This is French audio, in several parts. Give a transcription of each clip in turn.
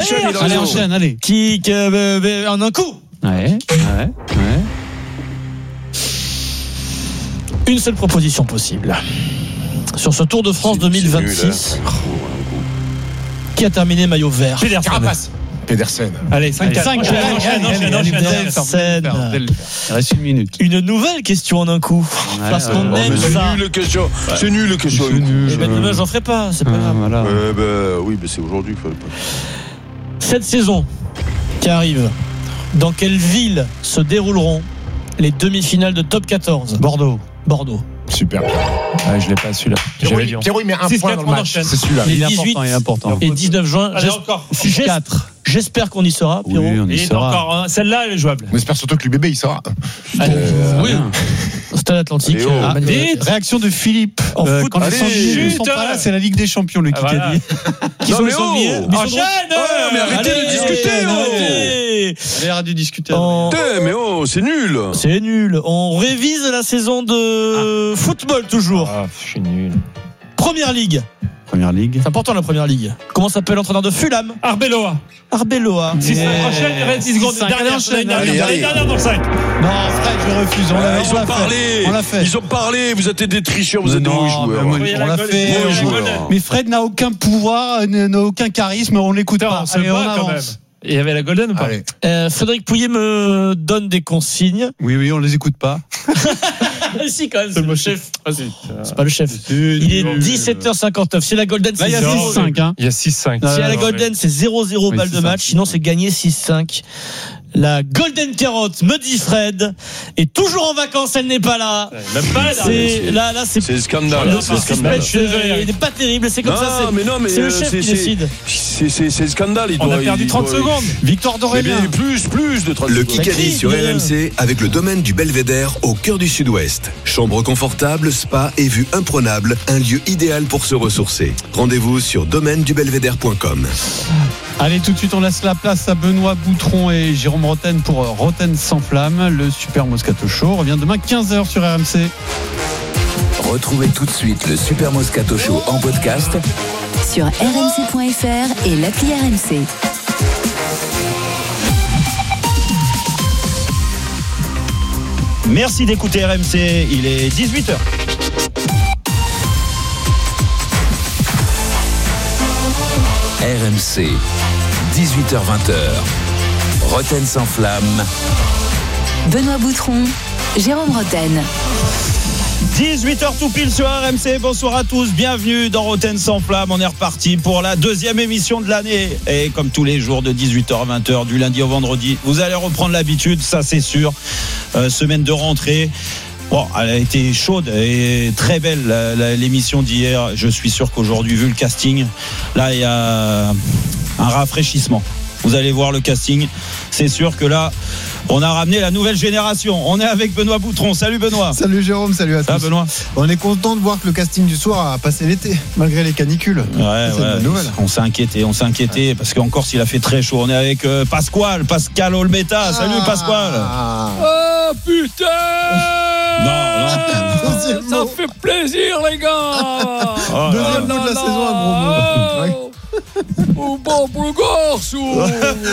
Allez, enchaîne, allez. Qui en un coup. Ouais. Une seule proposition possible. Sur ce Tour de France 2026, qui a terminé maillot vert? Pedersen. Allez, 5-4. Pedersen. Il reste 1 minute. Une nouvelle question en un coup. Parce qu'on aime ça. C'est nul, question. Eh ben, demain, j'en ferai pas. C'est pas grave. Voilà. Oui, mais c'est aujourd'hui. Cette saison qui arrive, dans quelle ville se dérouleront les demi-finales de Top 14? Bordeaux. Super. Je l'ai pas celui-là. Pierrot, il met un point dans le match. C'est celui-là. Les Il est 18 important. et 19 juin. Allez, encore. 6-4. J'espère qu'on y sera, Pierrot. Oui, on y Et sera. encore, celle-là, elle est jouable. On espère surtout que l'UBB, il sera. Oui. Stade Atlantique. Léo. Magnifique. Réaction de Philippe. En foot, Quand les allez, sangliers ne sont chut. pas là, c'est la Ligue des Champions, le voilà. Kikadi. Qui sont les mais sangliers? oh. Mais ils sont Enchaîne. mais arrêtez de discuter, arrêtez. Allez, arrête de discuter. Mais oh, c'est nul. C'est nul. On révise la saison de football toujours. Je suis nul. Première ligue. Première Ligue. C'est important la première ligue. Comment s'appelle l'entraîneur de Fulham? Arbeloa. Arbeloa. Enchaîne, il reste 10 secondes. Dernière dans le 5. Non, Fred, je refuse. Ils ont parlé. On l'a fait. Ils ont parlé. Vous êtes des tricheurs. Vous êtes des mauvais joueurs. On l'a fait. Mauvais joueurs. Mais Fred n'a aucun pouvoir, n'a aucun charisme, on l'écoute pas. On se Allez, on bat quand même. avance. Et il y avait la Golden ou pas? Allez. Frédéric Pouillet me donne des consignes. Oui, on les écoute pas. Si, quand même, c'est le chef. C'est pas le chef. Il Il est 17h59. Si la Golden, Là, c'est il y a 0. 6-5. Hein. Il y a 6-5. Si à la Golden, c'est 0-0 Oui, balle c'est de ça. match. Sinon, c'est gagné 6-5. La Golden Carotte, me dit Fred, est toujours en vacances. Elle n'est pas là. Même pas là. Là, c'est C'est le scandale. le C'est le scandale. suspense, il n'est pas terrible. C'est comme ça. Non, mais non, mais C'est le chef qui décide. C'est le scandale. On a perdu 30 secondes. Victoire Mais d'Aurélien. plus de 30 Le secondes. Kikadi sur RMC avec le domaine du Belvédère au cœur du Sud-Ouest. Chambre confortable, spa et vue imprenable, un lieu idéal pour se ressourcer. Rendez-vous sur domaine-du-belvédère.com. Allez, tout de suite, on laisse la place à Benoît Boutron et Jérôme Roten pour Roten sans flamme. Le Super Moscato Show revient demain 15h sur RMC. Retrouvez tout de suite le Super Moscato Show en podcast sur rmc.fr et l'appli RMC. Merci d'écouter RMC, il est 18h. RMC 18h-20h Roten sans flamme. Benoît Boutron, Jérôme Roten. 18h tout pile sur RMC, bonsoir à tous, bienvenue dans Roten sans flamme. On est reparti pour la deuxième émission de l'année. Et comme tous les jours de 18h à 20h, du lundi au vendredi, vous allez reprendre l'habitude, ça c'est sûr. Semaine de rentrée. Bon, elle a été chaude et très belle l'émission d'hier. Je suis sûr qu'aujourd'hui, vu le casting, là il y a un rafraîchissement. Vous allez voir le casting. C'est sûr que là, on a ramené la nouvelle génération. On est avec Benoît Boutron. Salut Benoît. Salut Jérôme, salut à tous. Ça Benoît. On est content de voir que le casting du soir a passé l'été, malgré les canicules. Ouais, c'est une bonne nouvelle. On s'est inquiété parce qu'en Corse il a fait très chaud. On est avec Pascal Olmeta. Salut Pascal. Oh putain! Non. Ça fait plaisir les gars! Deuxième mot de la saison, un gros mot. Ouais. Ou bon pour le Corse ou...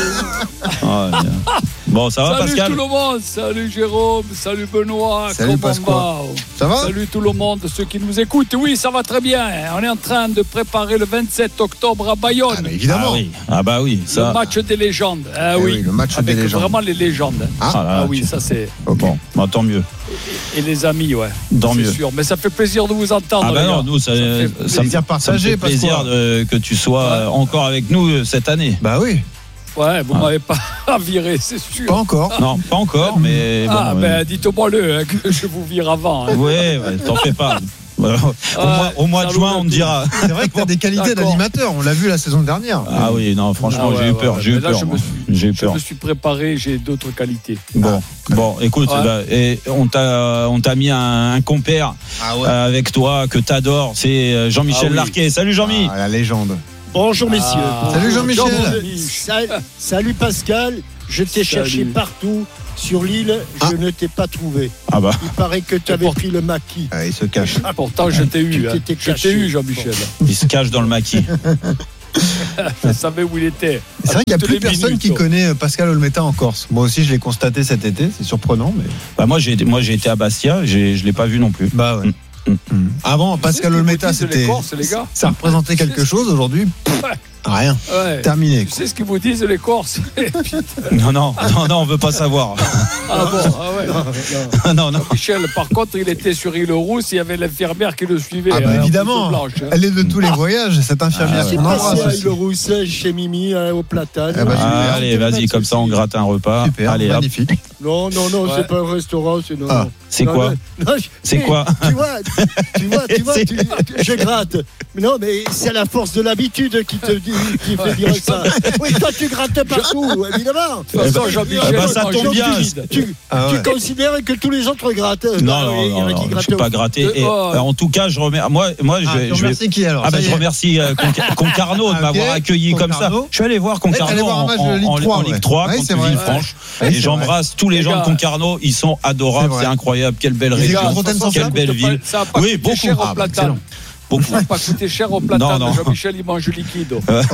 Bon, ça va Salut Pascal? tout le monde, salut Jérôme, salut Benoît, Salut comment Pascal. va? Ça va? Salut tout le monde, ceux qui nous écoutent. Oui, ça va très bien. On est en train de préparer le 27 octobre à Bayonne. Ah, mais évidemment. Ah bah oui, ça. Le match des légendes. Ah Eh oui, oui, le match avec des légendes. vraiment les légendes. Ah, oui, ça c'est. Bon, bah, tant mieux. Et les amis, ouais. Tant c'est mieux. sûr. Mais ça fait plaisir de vous entendre. Ah bah les non, gars. nous ça me plaisir partagé, fait plaisir Pascal. que tu sois encore avec nous cette année. Bah oui, Ouais, vous m'avez pas viré, c'est sûr. pas encore. Non, pas encore, mais Ah, bon, ben dites-moi le que je vous vire avant. Hein. ouais, t'en fais pas. Au mois de juin, on te dira. C'est vrai que tu as des qualités D'accord. d'animateur, on l'a vu la saison dernière. Ah oui, non, franchement, Ah ouais, j'ai eu peur, ouais. j'ai eu Mais là, peur. je me moi. suis- J'ai eu Je peur. me suis préparé, j'ai d'autres qualités. Bon, écoute, Ouais. bah, et on t'a mis un compère avec toi que t'adores, c'est Jean-Michel Ah oui. Larquet. Salut Jean-Mi. Ah, la légende. Bonjour messieurs. Salut Jean-Michel. Salut Pascal. Je t'ai cherché partout sur l'île, je ne t'ai pas trouvé. Ah bah. Il paraît que tu avais pris le maquis. Ah, il se cache. Pourtant, je t'ai eu. Tu Hein. t'étais Je caché. t'ai eu, Jean-Michel. Il se cache dans le maquis. Je savais où il était. C'est vrai qu'il n'y a plus personne qui connaît Pascal Olmeta en Corse. Moi aussi, je l'ai constaté cet été. C'est surprenant. Mais... moi, j'ai été à Bastia. Je ne l'ai pas vu non plus. Bah ouais. Avant, Pascal Olmeta, c'était. Ça représentait quelque chose. Aujourd'hui, rien. Ouais. Terminé. Tu sais ce qu'ils vous disent, les Corses? Non, on veut pas savoir. Ah bon, non. Michel, par contre, il était sur Île-Rousse, il y avait l'infirmière qui le suivait. Ah bah évidemment, elle est de tous les voyages, cette infirmière. C'est passé à Île-Rousse, chez Mimi, au platane. Allez, vas-y, comme ça on gratte un repas. Super, allez, magnifique. Non, c'est pas un restaurant, c'est non. C'est quoi? C'est quoi? Tu vois, je gratte. Mais non, mais c'est la force de l'habitude qui fait dire ça. Oui, toi tu grattes partout, évidemment. De toute façon, Jean-Michel, ça tombe bien. Tu considères que tous les autres grattent? Non, je ne suis pas gratté. Et, en tout cas, je remercie. Moi, je remercie qui alors? Je remercie Concarneau de m'avoir accueilli comme ça. Je suis allé voir Concarneau en Ligue 3 contre Villefranche. Et j'embrasse tous les gens de Concarneau. Ils sont adorables, c'est incroyable. Quelle belle région, quelle belle ville. Oui, beaucoup. Beaucoup. Ça n'a pas coûté cher au platane. Jean-Michel, il mange liquide.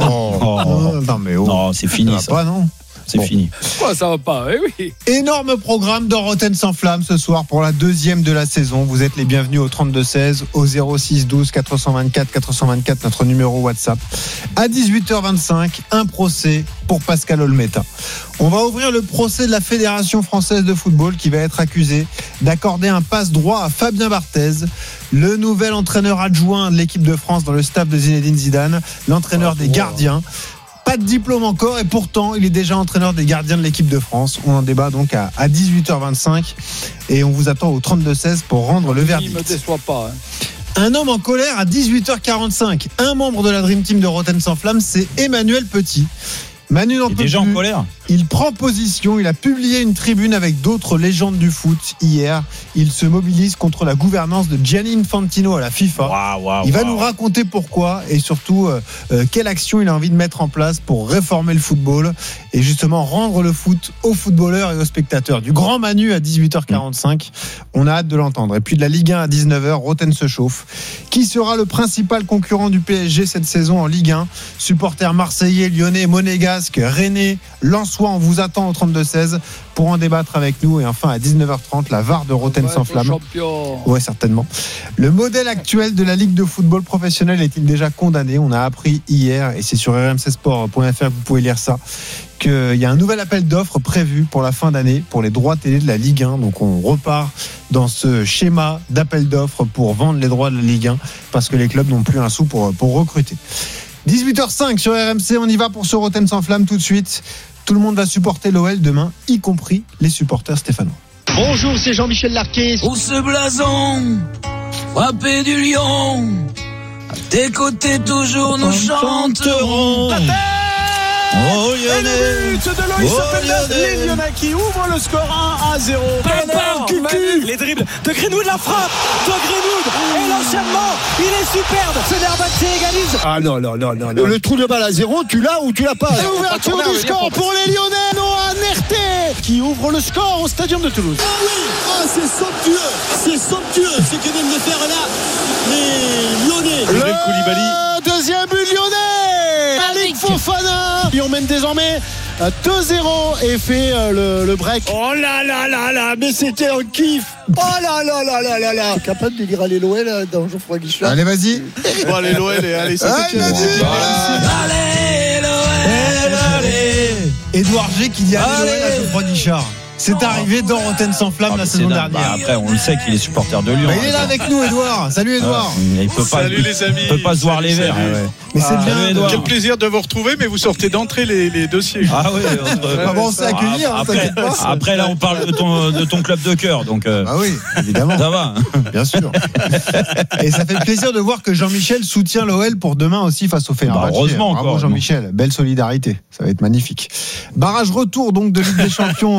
Non, c'est fini. Ça va pas, non? C'est fini. Pourquoi ça va pas? Oui. Énorme programme dans Rotten sans flamme ce soir pour la deuxième de la saison. Vous êtes les bienvenus au 32-16, au 06 12 424 424, notre numéro WhatsApp. À 18h25, un procès pour Pascal Olmeta. On va ouvrir le procès de la Fédération française de football qui va être accusée d'accorder un passe-droit à Fabien Barthez, le nouvel entraîneur adjoint de l'équipe de France dans le staff de Zinedine Zidane, l'entraîneur des gardiens. Pas de diplôme encore et pourtant il est déjà entraîneur des gardiens de l'équipe de France. On en débat donc à 18h25 et on vous attend au 32-16 pour rendre le verdict. Il ne me déçoit pas. Un homme en colère à 18h45. Un membre de la Dream Team de Rotten sans flamme, c'est Emmanuel Petit. Manu n'en peut déjà plus. En colère. Il prend position, il a publié une tribune avec d'autres légendes du foot hier. Il se mobilise contre la gouvernance de Gianni Infantino à la FIFA. Il va nous raconter pourquoi et surtout quelle action il a envie de mettre en place pour réformer le football et justement rendre le foot aux footballeurs et aux spectateurs. Du grand Manu à 18h45, on a hâte de l'entendre. Et puis de la Ligue 1 à 19h, Roten se chauffe. Qui sera le principal concurrent du PSG cette saison en Ligue 1? Supporters marseillais, lyonnais, monégasques, rennais, lensois, on vous attend au 32-16 pour en débattre avec nous. Et enfin à 19h30, la VAR de Roten sans flamme. Ouais, certainement. Le modèle actuel de la Ligue de football professionnel est-il déjà condamné? On a appris hier, et c'est sur rmcsport.fr que vous pouvez lire ça, qu'il y a un nouvel appel d'offres prévu pour la fin d'année pour les droits télé de la Ligue 1. Donc on repart dans ce schéma d'appel d'offres pour vendre les droits de la Ligue 1 parce que les clubs n'ont plus un sou pour recruter. 18h05 sur RMC, on y va pour ce Roten sans flamme tout de suite. Tout le monde va supporter l'OL demain, y compris les supporters stéphanois. Bonjour, c'est Jean-Michel Larquet. Pour ce blason, frappé du lion, à tes côtés toujours nous chanterons. Oh Lyonnais, but de Loïs les Lyonnais qui ouvre le score 1-0. Les dribbles de Greenwood, la frappe de Greenwood et l'enchaînement, il est superbe. Fenerbahçe égalise. Ah non. Le trou de balle à 0, tu l'as ou tu l'as pas? L'ouverture du score pour les Lyonnais, Noah Nerté qui ouvre le score au Stadium de Toulouse. C'est somptueux ce que viennent de faire là les Lyonnais. Le deuxième but lyonnais, Malik Fofana. Et on mène désormais 2-0 et fait le break. Oh là, mais c'était un kiff. Oh là. Capable de dire allez l'OL dans Geoffroy Guichard. Allez, vas-y. Bon, allez l'OL et allez Saint-Étienne. Allez l'OL. Édouard G qui dit allez l'OL à Geoffroy Guichard. C'est arrivé dans Roten sans flamme la saison dernière. Après, on le sait qu'il est supporter de Lyon. Il est là avec nous, Edouard. Salut, Edouard. Salut les amis. Il peut pas se voir les verts. Mais c'est bien, Edouard. Quel plaisir de vous retrouver, mais vous sortez d'entrée les dossiers. Ah oui. On s'est accueillir. Après, là, on parle de ton club de cœur. Donc, ah oui, évidemment. Ça va. Bien sûr. Et ça fait plaisir de voir que Jean-Michel soutient l'OL pour demain aussi face au Fenerbahçe. Heureusement encore. Bravo Jean-Michel. Belle solidarité. Ça va être magnifique. Barrage retour donc de Ligue des Champions face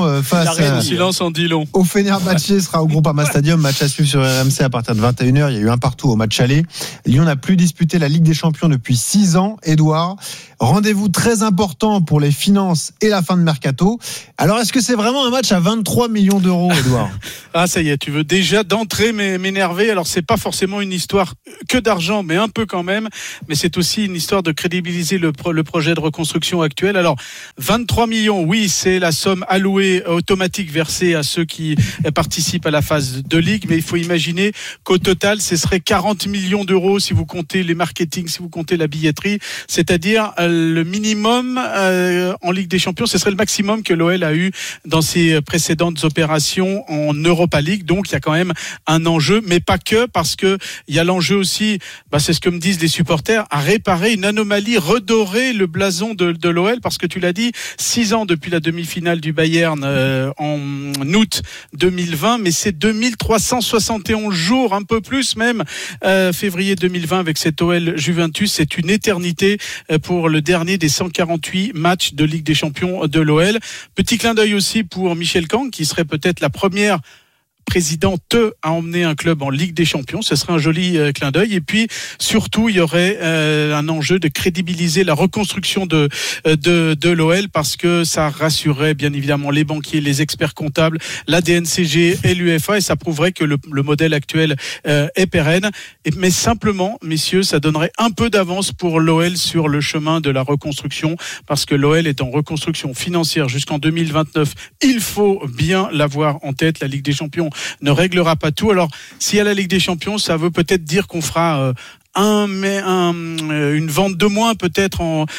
face silence en dit long. au Fenerbahçe sera au Groupama Stadium. Match à suivre sur RMC à partir de 21h. Il y a eu un partout au match aller. Lyon n'a plus disputé la Ligue des Champions depuis 6 ans. Édouard, rendez-vous très important pour les finances et la fin de mercato. Alors, est-ce que c'est vraiment un match à 23 millions d'euros, Édouard? Ah, ça y est, tu veux déjà d'entrée m'énerver. Alors, c'est pas forcément une histoire que d'argent, mais un peu quand même. Mais c'est aussi une histoire de crédibiliser le projet de reconstruction actuel. Alors, 23 millions, oui, c'est la somme allouée automatique versée à ceux qui participent à la phase de Ligue. Mais il faut imaginer qu'au total, ce serait 40 millions d'euros si vous comptez les marketing, si vous comptez la billetterie. C'est-à-dire le minimum en Ligue des Champions, ce serait le maximum que l'OL a eu dans ses précédentes opérations en Europa League. Donc, il y a quand même un enjeu, mais pas que, parce que il y a l'enjeu aussi, c'est ce que me disent les supporters, à réparer une anomalie, redorer le blason de l'OL, parce que tu l'as dit, 6 ans depuis la demi-finale du Bayern en août 2020, mais c'est 2371 jours, un peu plus même, février 2020 avec cet OL Juventus, c'est une éternité pour le dernier des 148 matchs de Ligue des Champions de l'OL. Petit clin d'œil aussi pour Michel Kang, qui serait peut-être la première présidente à emmener un club en Ligue des Champions. Ce serait un joli clin d'œil. Et puis, surtout, il y aurait un enjeu de crédibiliser la reconstruction de l'OL, parce que ça rassurerait bien évidemment les banquiers, les experts comptables, la DNCG et l'UEFA, et ça prouverait que le modèle actuel est pérenne. Mais simplement, messieurs, ça donnerait un peu d'avance pour l'OL sur le chemin de la reconstruction, parce que l'OL est en reconstruction financière jusqu'en 2029. Il faut bien l'avoir en tête. La Ligue des Champions ne réglera pas tout. Alors, s'il y a la Ligue des Champions, ça veut peut-être dire qu'on fera une vente de moins peut-être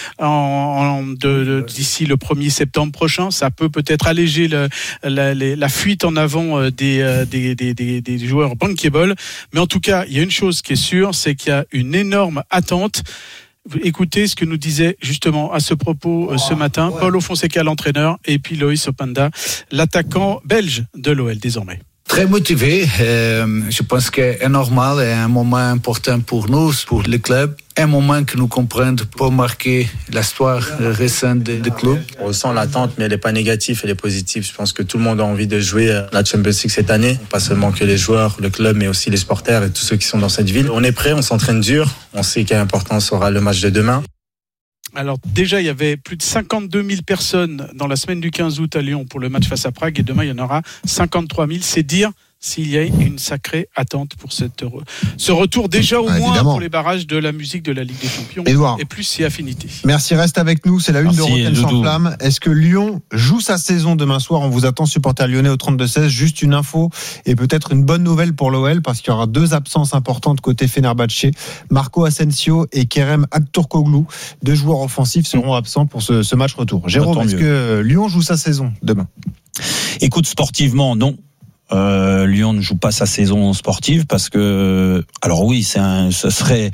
d'ici le 1er septembre prochain. Ça peut peut-être alléger la fuite en avant des joueurs bankable. Mais en tout cas, il y a une chose qui est sûre, c'est qu'il y a une énorme attente. Écoutez ce que nous disait justement à ce propos ce matin Paulo Fonseca, l'entraîneur, et puis Loïs Openda, l'attaquant belge de l'OL désormais. Très motivé. Je pense que c'est normal, c'est un moment important pour nous, pour le club. Un moment que nous comprenons pour marquer l'histoire récente du club. On ressent l'attente, mais elle n'est pas négative, elle est positive. Je pense que tout le monde a envie de jouer la Champions League cette année. Pas seulement que les joueurs, le club, mais aussi les supporters et tous ceux qui sont dans cette ville. On est prêt, on s'entraîne dur. On sait quelle importance aura le match de demain. Alors déjà, il y avait plus de 52 000 personnes dans la semaine du 15 août à Lyon pour le match face à Prague, et demain, il y en aura 53 000. C'est dire s'il y a une sacrée attente pour ce retour, déjà au moins évidemment, pour les barrages de la musique de la Ligue des Champions. Édouard, et plus si affinité. Merci, reste avec nous, c'est la une de Rotten sans flamme. Est-ce que Lyon joue sa saison demain soir? On vous attend, supporters lyonnais, au 32-16. Juste une info et peut-être une bonne nouvelle pour l'OL, parce qu'il y aura 2 absences importantes côté Fenerbahçe. Marco Asensio et Kerem Aktürkoğlu, 2 joueurs offensifs, seront absents pour ce match retour. Jérôme, est-ce que Lyon joue sa saison demain? Écoute, sportivement, non. Lyon ne joue pas sa saison sportive parce que, alors oui, ça serait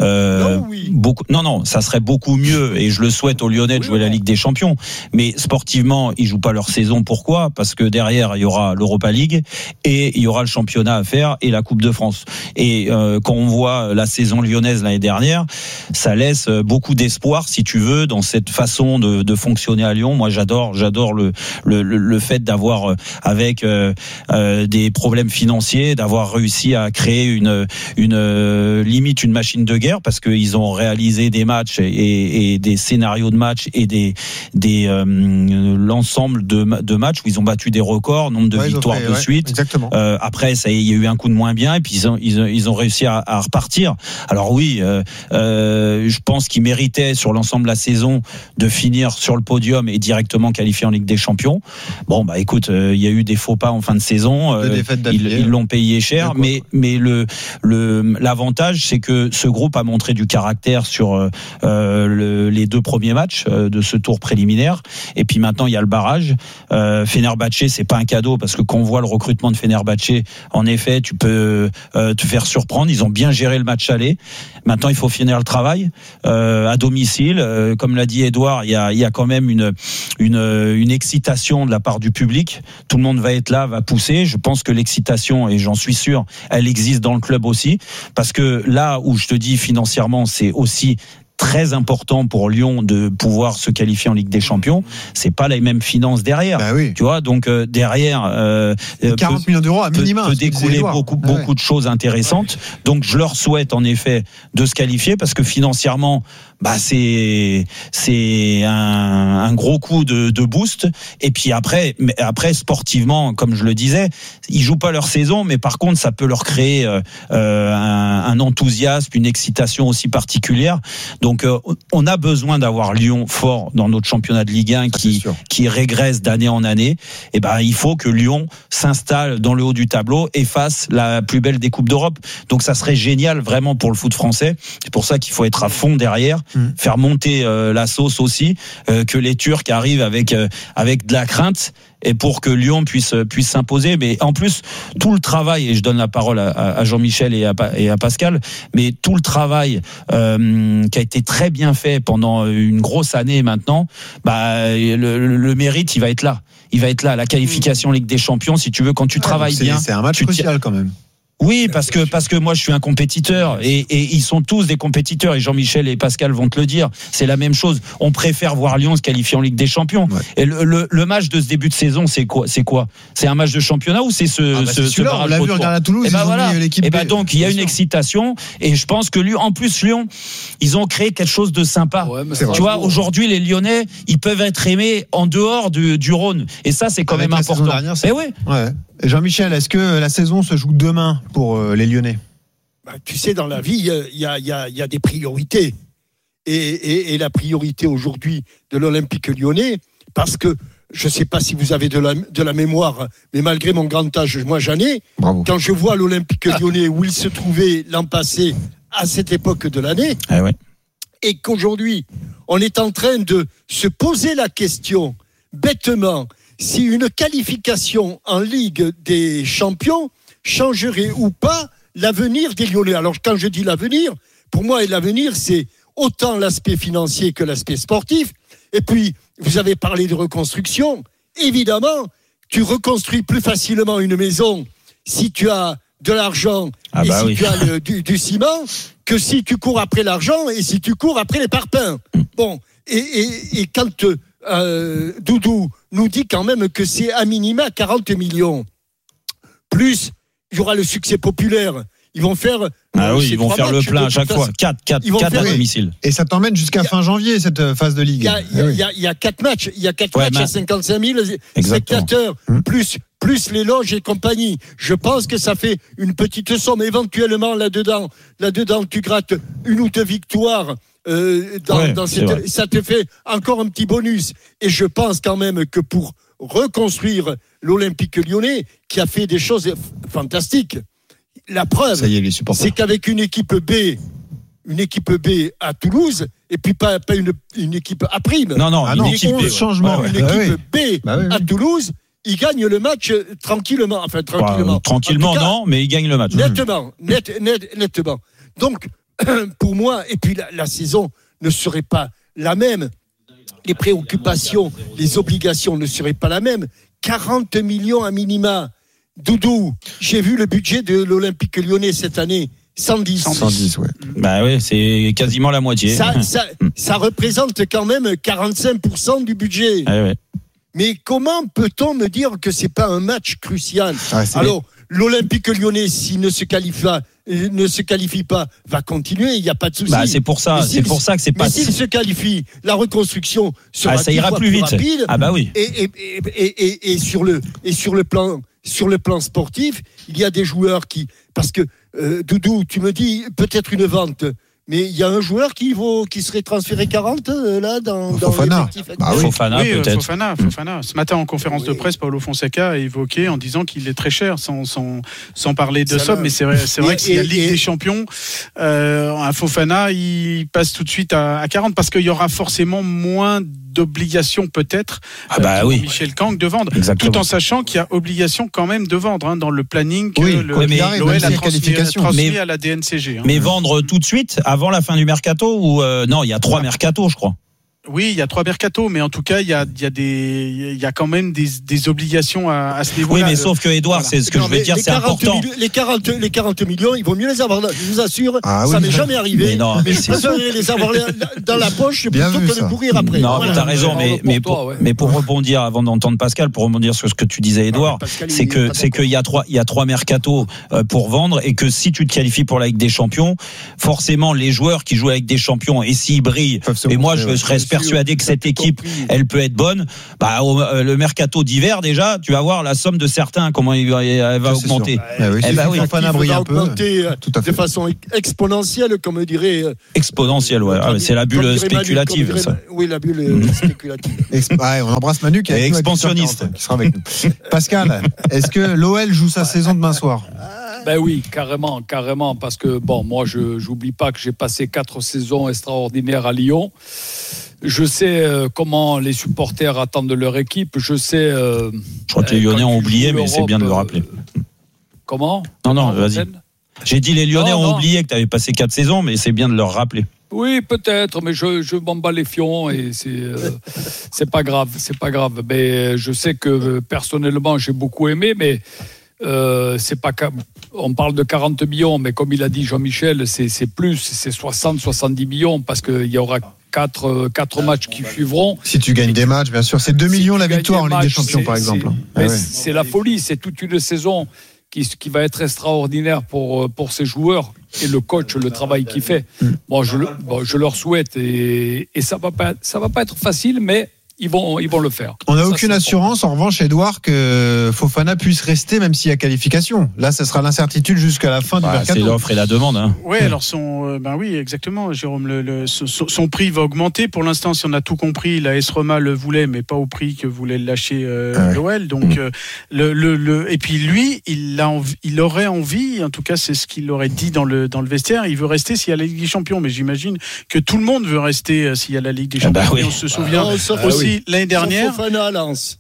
ça serait beaucoup mieux, et je le souhaite aux Lyonnais de jouer la Ligue des Champions. Mais sportivement, ils jouent pas leur saison. Pourquoi? Parce que derrière, il y aura l'Europa League et il y aura le championnat à faire et la Coupe de France. Et quand on voit la saison lyonnaise l'année dernière, ça laisse beaucoup d'espoir, si tu veux, dans cette façon de fonctionner à Lyon. Moi, j'adore le fait d'avoir avec des problèmes financiers, d'avoir réussi à créer une limite une machine de guerre, parce qu'ils ont réalisé des matchs et des scénarios de matchs et l'ensemble de matchs où ils ont battu des records, nombre de victoires de suite. Après, il y a eu un coup de moins bien, et puis ils ont réussi à repartir. Alors oui, je pense qu'ils méritaient sur l'ensemble de la saison de finir sur le podium et directement qualifiés en Ligue des Champions. Bon, écoute, il y a eu des faux pas en fin de saison. Ils l'ont payé cher, mais l'avantage, c'est que ce groupe a montré du caractère sur les 2 premiers matchs de ce tour préliminaire, et puis maintenant il y a le barrage. Fenerbahçe, c'est pas un cadeau, parce que quand on voit le recrutement de Fenerbahçe, en effet, tu peux te faire surprendre. Ils ont bien géré le match aller. Maintenant, il faut finir le travail à domicile. Comme l'a dit Édouard, il y a quand même une excitation de la part du public. Tout le monde va être là, va pousser. Je pense que l'excitation, et j'en suis sûr, elle existe dans le club aussi, parce que là où je te dis financièrement, c'est aussi très important pour Lyon de pouvoir se qualifier en Ligue des Champions. C'est pas les mêmes finances derrière. Bah oui. Tu vois, donc derrière 40 millions d'euros à minimum peut découler beaucoup de choses intéressantes. Donc je leur souhaite en effet de se qualifier parce que financièrement, c'est un gros coup de boost. Et puis après sportivement, comme je le disais, ils jouent pas leur saison, mais par contre ça peut leur créer un enthousiasme, une excitation aussi particulière. Donc on a besoin d'avoir Lyon fort dans notre championnat de Ligue 1 qui régresse d'année en année. Et il faut que Lyon s'installe dans le haut du tableau et fasse la plus belle des coupes d'Europe. Donc ça serait génial vraiment pour le foot français. C'est pour ça qu'il faut être à fond derrière, faire monter la sauce aussi, que les Turcs arrivent avec de la crainte. Et pour que Lyon puisse s'imposer, mais en plus tout le travail, et je donne la parole à Jean-Michel et à Pascal, mais tout le travail qui a été très bien fait pendant une grosse année maintenant, le mérite il va être là, la qualification Ligue des Champions, si tu veux, quand tu travailles bien. C'est un match crucial quand même. Oui, parce que moi je suis un compétiteur et ils sont tous des compétiteurs et Jean-Michel et Pascal vont te le dire. C'est la même chose. On préfère voir Lyon se qualifier en Ligue des Champions. Ouais. Et le match de ce début de saison, c'est quoi ? C'est un match de championnat ou c'est ce barrage? On l'a vu, on regarde à Toulouse. Donc il y a une excitation et je pense que Lyon, ils ont créé quelque chose de sympa. Ouais, tu vois, aujourd'hui les Lyonnais, ils peuvent être aimés en dehors du Rhône et ça c'est quand même important. Ouais. Jean-Michel, est-ce que la saison se joue demain pour les Lyonnais ? Tu sais, dans la vie, il y a des priorités. Et la priorité aujourd'hui de l'Olympique lyonnais, parce que je ne sais pas si vous avez de la mémoire, mais malgré mon grand âge, moi j'en ai. Bravo. Quand je vois l'Olympique lyonnais où il se trouvait l'an passé à cette époque de l'année, et qu'aujourd'hui, on est en train de se poser la question, bêtement, si une qualification en Ligue des Champions changerait ou pas l'avenir des Lyonnais. Alors quand je dis l'avenir, pour moi l'avenir c'est autant l'aspect financier que l'aspect sportif. Et puis vous avez parlé de reconstruction. Évidemment, tu reconstruis plus facilement une maison si tu as de l'argent tu as du ciment que si tu cours après l'argent et si tu cours après les parpaings. Bon, et quand Doudou nous dit quand même que c'est à minima 40 millions. Plus, il y aura le succès populaire. Ils vont faire ils vont faire le plein à chaque fois. 4 à domicile. Et ça t'emmène jusqu'à fin janvier, cette phase de Ligue. Il y a 4 matchs. Il y a 4 matchs à 55 000 spectateurs, plus les loges et compagnie. Je pense que ça fait une petite somme. Éventuellement, là-dedans, tu grattes une ou deux victoires. Ça te fait encore un petit bonus. Et je pense quand même que pour reconstruire l'Olympique lyonnais, qui a fait des choses fantastiques, la preuve, c'est qu'avec une équipe B à Toulouse, et puis pas une équipe A prime. Une équipe B. Changement. Une équipe B à Toulouse, il gagne le match tranquillement. Enfin, tranquillement, non, mais il gagne le match. Nettement. Donc, pour moi, et puis la saison ne serait pas la même. Les préoccupations, les obligations ne seraient pas la même. 40 millions à minima. Doudou, j'ai vu le budget de l'Olympique lyonnais cette année. 110, ouais. C'est quasiment la moitié. Ça représente quand même 45% du budget. Mais comment peut-on me dire que c'est pas un match crucial ? Alors, l'Olympique lyonnais, s'il ne se qualifie pas, va continuer, il n'y a pas de souci. C'est pour ça que c'est pas. Mais s'il se qualifie, la reconstruction sera ça ira plus vite. Rapide. Et sur le plan sportif, il y a des joueurs parce que Doudou, tu me dis peut-être une vente. Mais il y a un joueur qui serait transféré 40 là dans Fofana. Fofana peut-être. Fofana. Ce matin en conférence de presse, Paulo Fonseca a évoqué en disant qu'il est très cher, sans parler de somme. Mais c'est vrai que s'il y a Ligue des Champions, un Fofana, il passe tout de suite à 40 parce qu'il y aura forcément moins d'obligation peut-être Michel Kang de vendre. Exactement. Tout en sachant qu'il y a obligation quand même de vendre dans le planning que l'OL a transmis à la DNCG. Mais vendre tout de suite avant la fin du mercato ou non, il y a 3 mercatos je crois. Oui, il y a 3 mercatos, mais en tout cas, il y a quand même des obligations à ce niveau-là. Oui, mais sauf que Edouard, c'est ce que je veux dire, c'est important. Les 40 millions, il vaut mieux les avoir. Je vous assure, ça n'est jamais arrivé. Mais je préférerais les avoir dans la poche plutôt que de courir après. Non, mais t'as raison. Mais pour rebondir, avant d'entendre Pascal, pour rebondir sur ce que tu disais, Edouard, c'est qu'il y a 3 mercatos pour vendre, et que si tu te qualifies pour la Ligue des Champions, forcément les joueurs qui jouent avec des champions, et s'ils brillent, et moi je serais persuadé que cette équipe, elle peut être bonne. Le mercato d'hiver, déjà, tu vas voir la somme de certains, comment elle va augmenter. Elle va augmenter de façon exponentielle, comme dirait. Exponentielle, ouais. C'est la bulle spéculative. Oui, la bulle spéculative. On embrasse Manu qui est expansionniste, qui sera avec nous. Pascal, est-ce que l'OL joue sa saison demain soir? Ben oui, carrément, parce que moi, je n'oublie pas que j'ai passé 4 saisons extraordinaires à Lyon. Je sais comment les supporters attendent leur équipe. Je sais. Je crois que les Lyonnais ont oublié, mais c'est bien de le rappeler. Comment ? Non, vas-y. J'ai dit les Lyonnais ont oublié que tu avais passé 4 saisons, mais c'est bien de leur rappeler. Oui, peut-être, mais je m'en bats les fions et c'est pas grave, Mais je sais que personnellement, j'ai beaucoup aimé, mais. C'est pas on parle de 40 millions, mais comme il a dit Jean-Michel, c'est plus, c'est 60-70 millions, parce qu'il y aura 4 matchs qui suivront. Si tu gagnes des matchs, bien sûr, c'est 2 millions la victoire en Ligue des Champions, par exemple. C'est la folie, c'est toute une saison qui va être extraordinaire pour ces joueurs, et le coach, le travail qu'il fait. Je leur souhaite, et ça va pas être facile, mais ils vont le faire. On n'a aucune assurance, en revanche, Edouard, que Fofana puisse rester même s'il y a qualification. Là, ça sera l'incertitude jusqu'à la fin du mercato. C'est l'offre et la demande. Hein. Oui, alors oui, exactement, Jérôme. Son prix va augmenter. Pour l'instant, si on a tout compris, la AS Roma le voulait, mais pas au prix que voulait le lâcher l'OL. Donc, et puis lui, il aurait envie, en tout cas, c'est ce qu'il aurait dit dans le vestiaire. Il veut rester s'il y a la Ligue des Champions. Mais j'imagine que tout le monde veut rester s'il y a la Ligue des Champions. Oui. On se souvient aussi. L'année dernière. Fofana à Lens.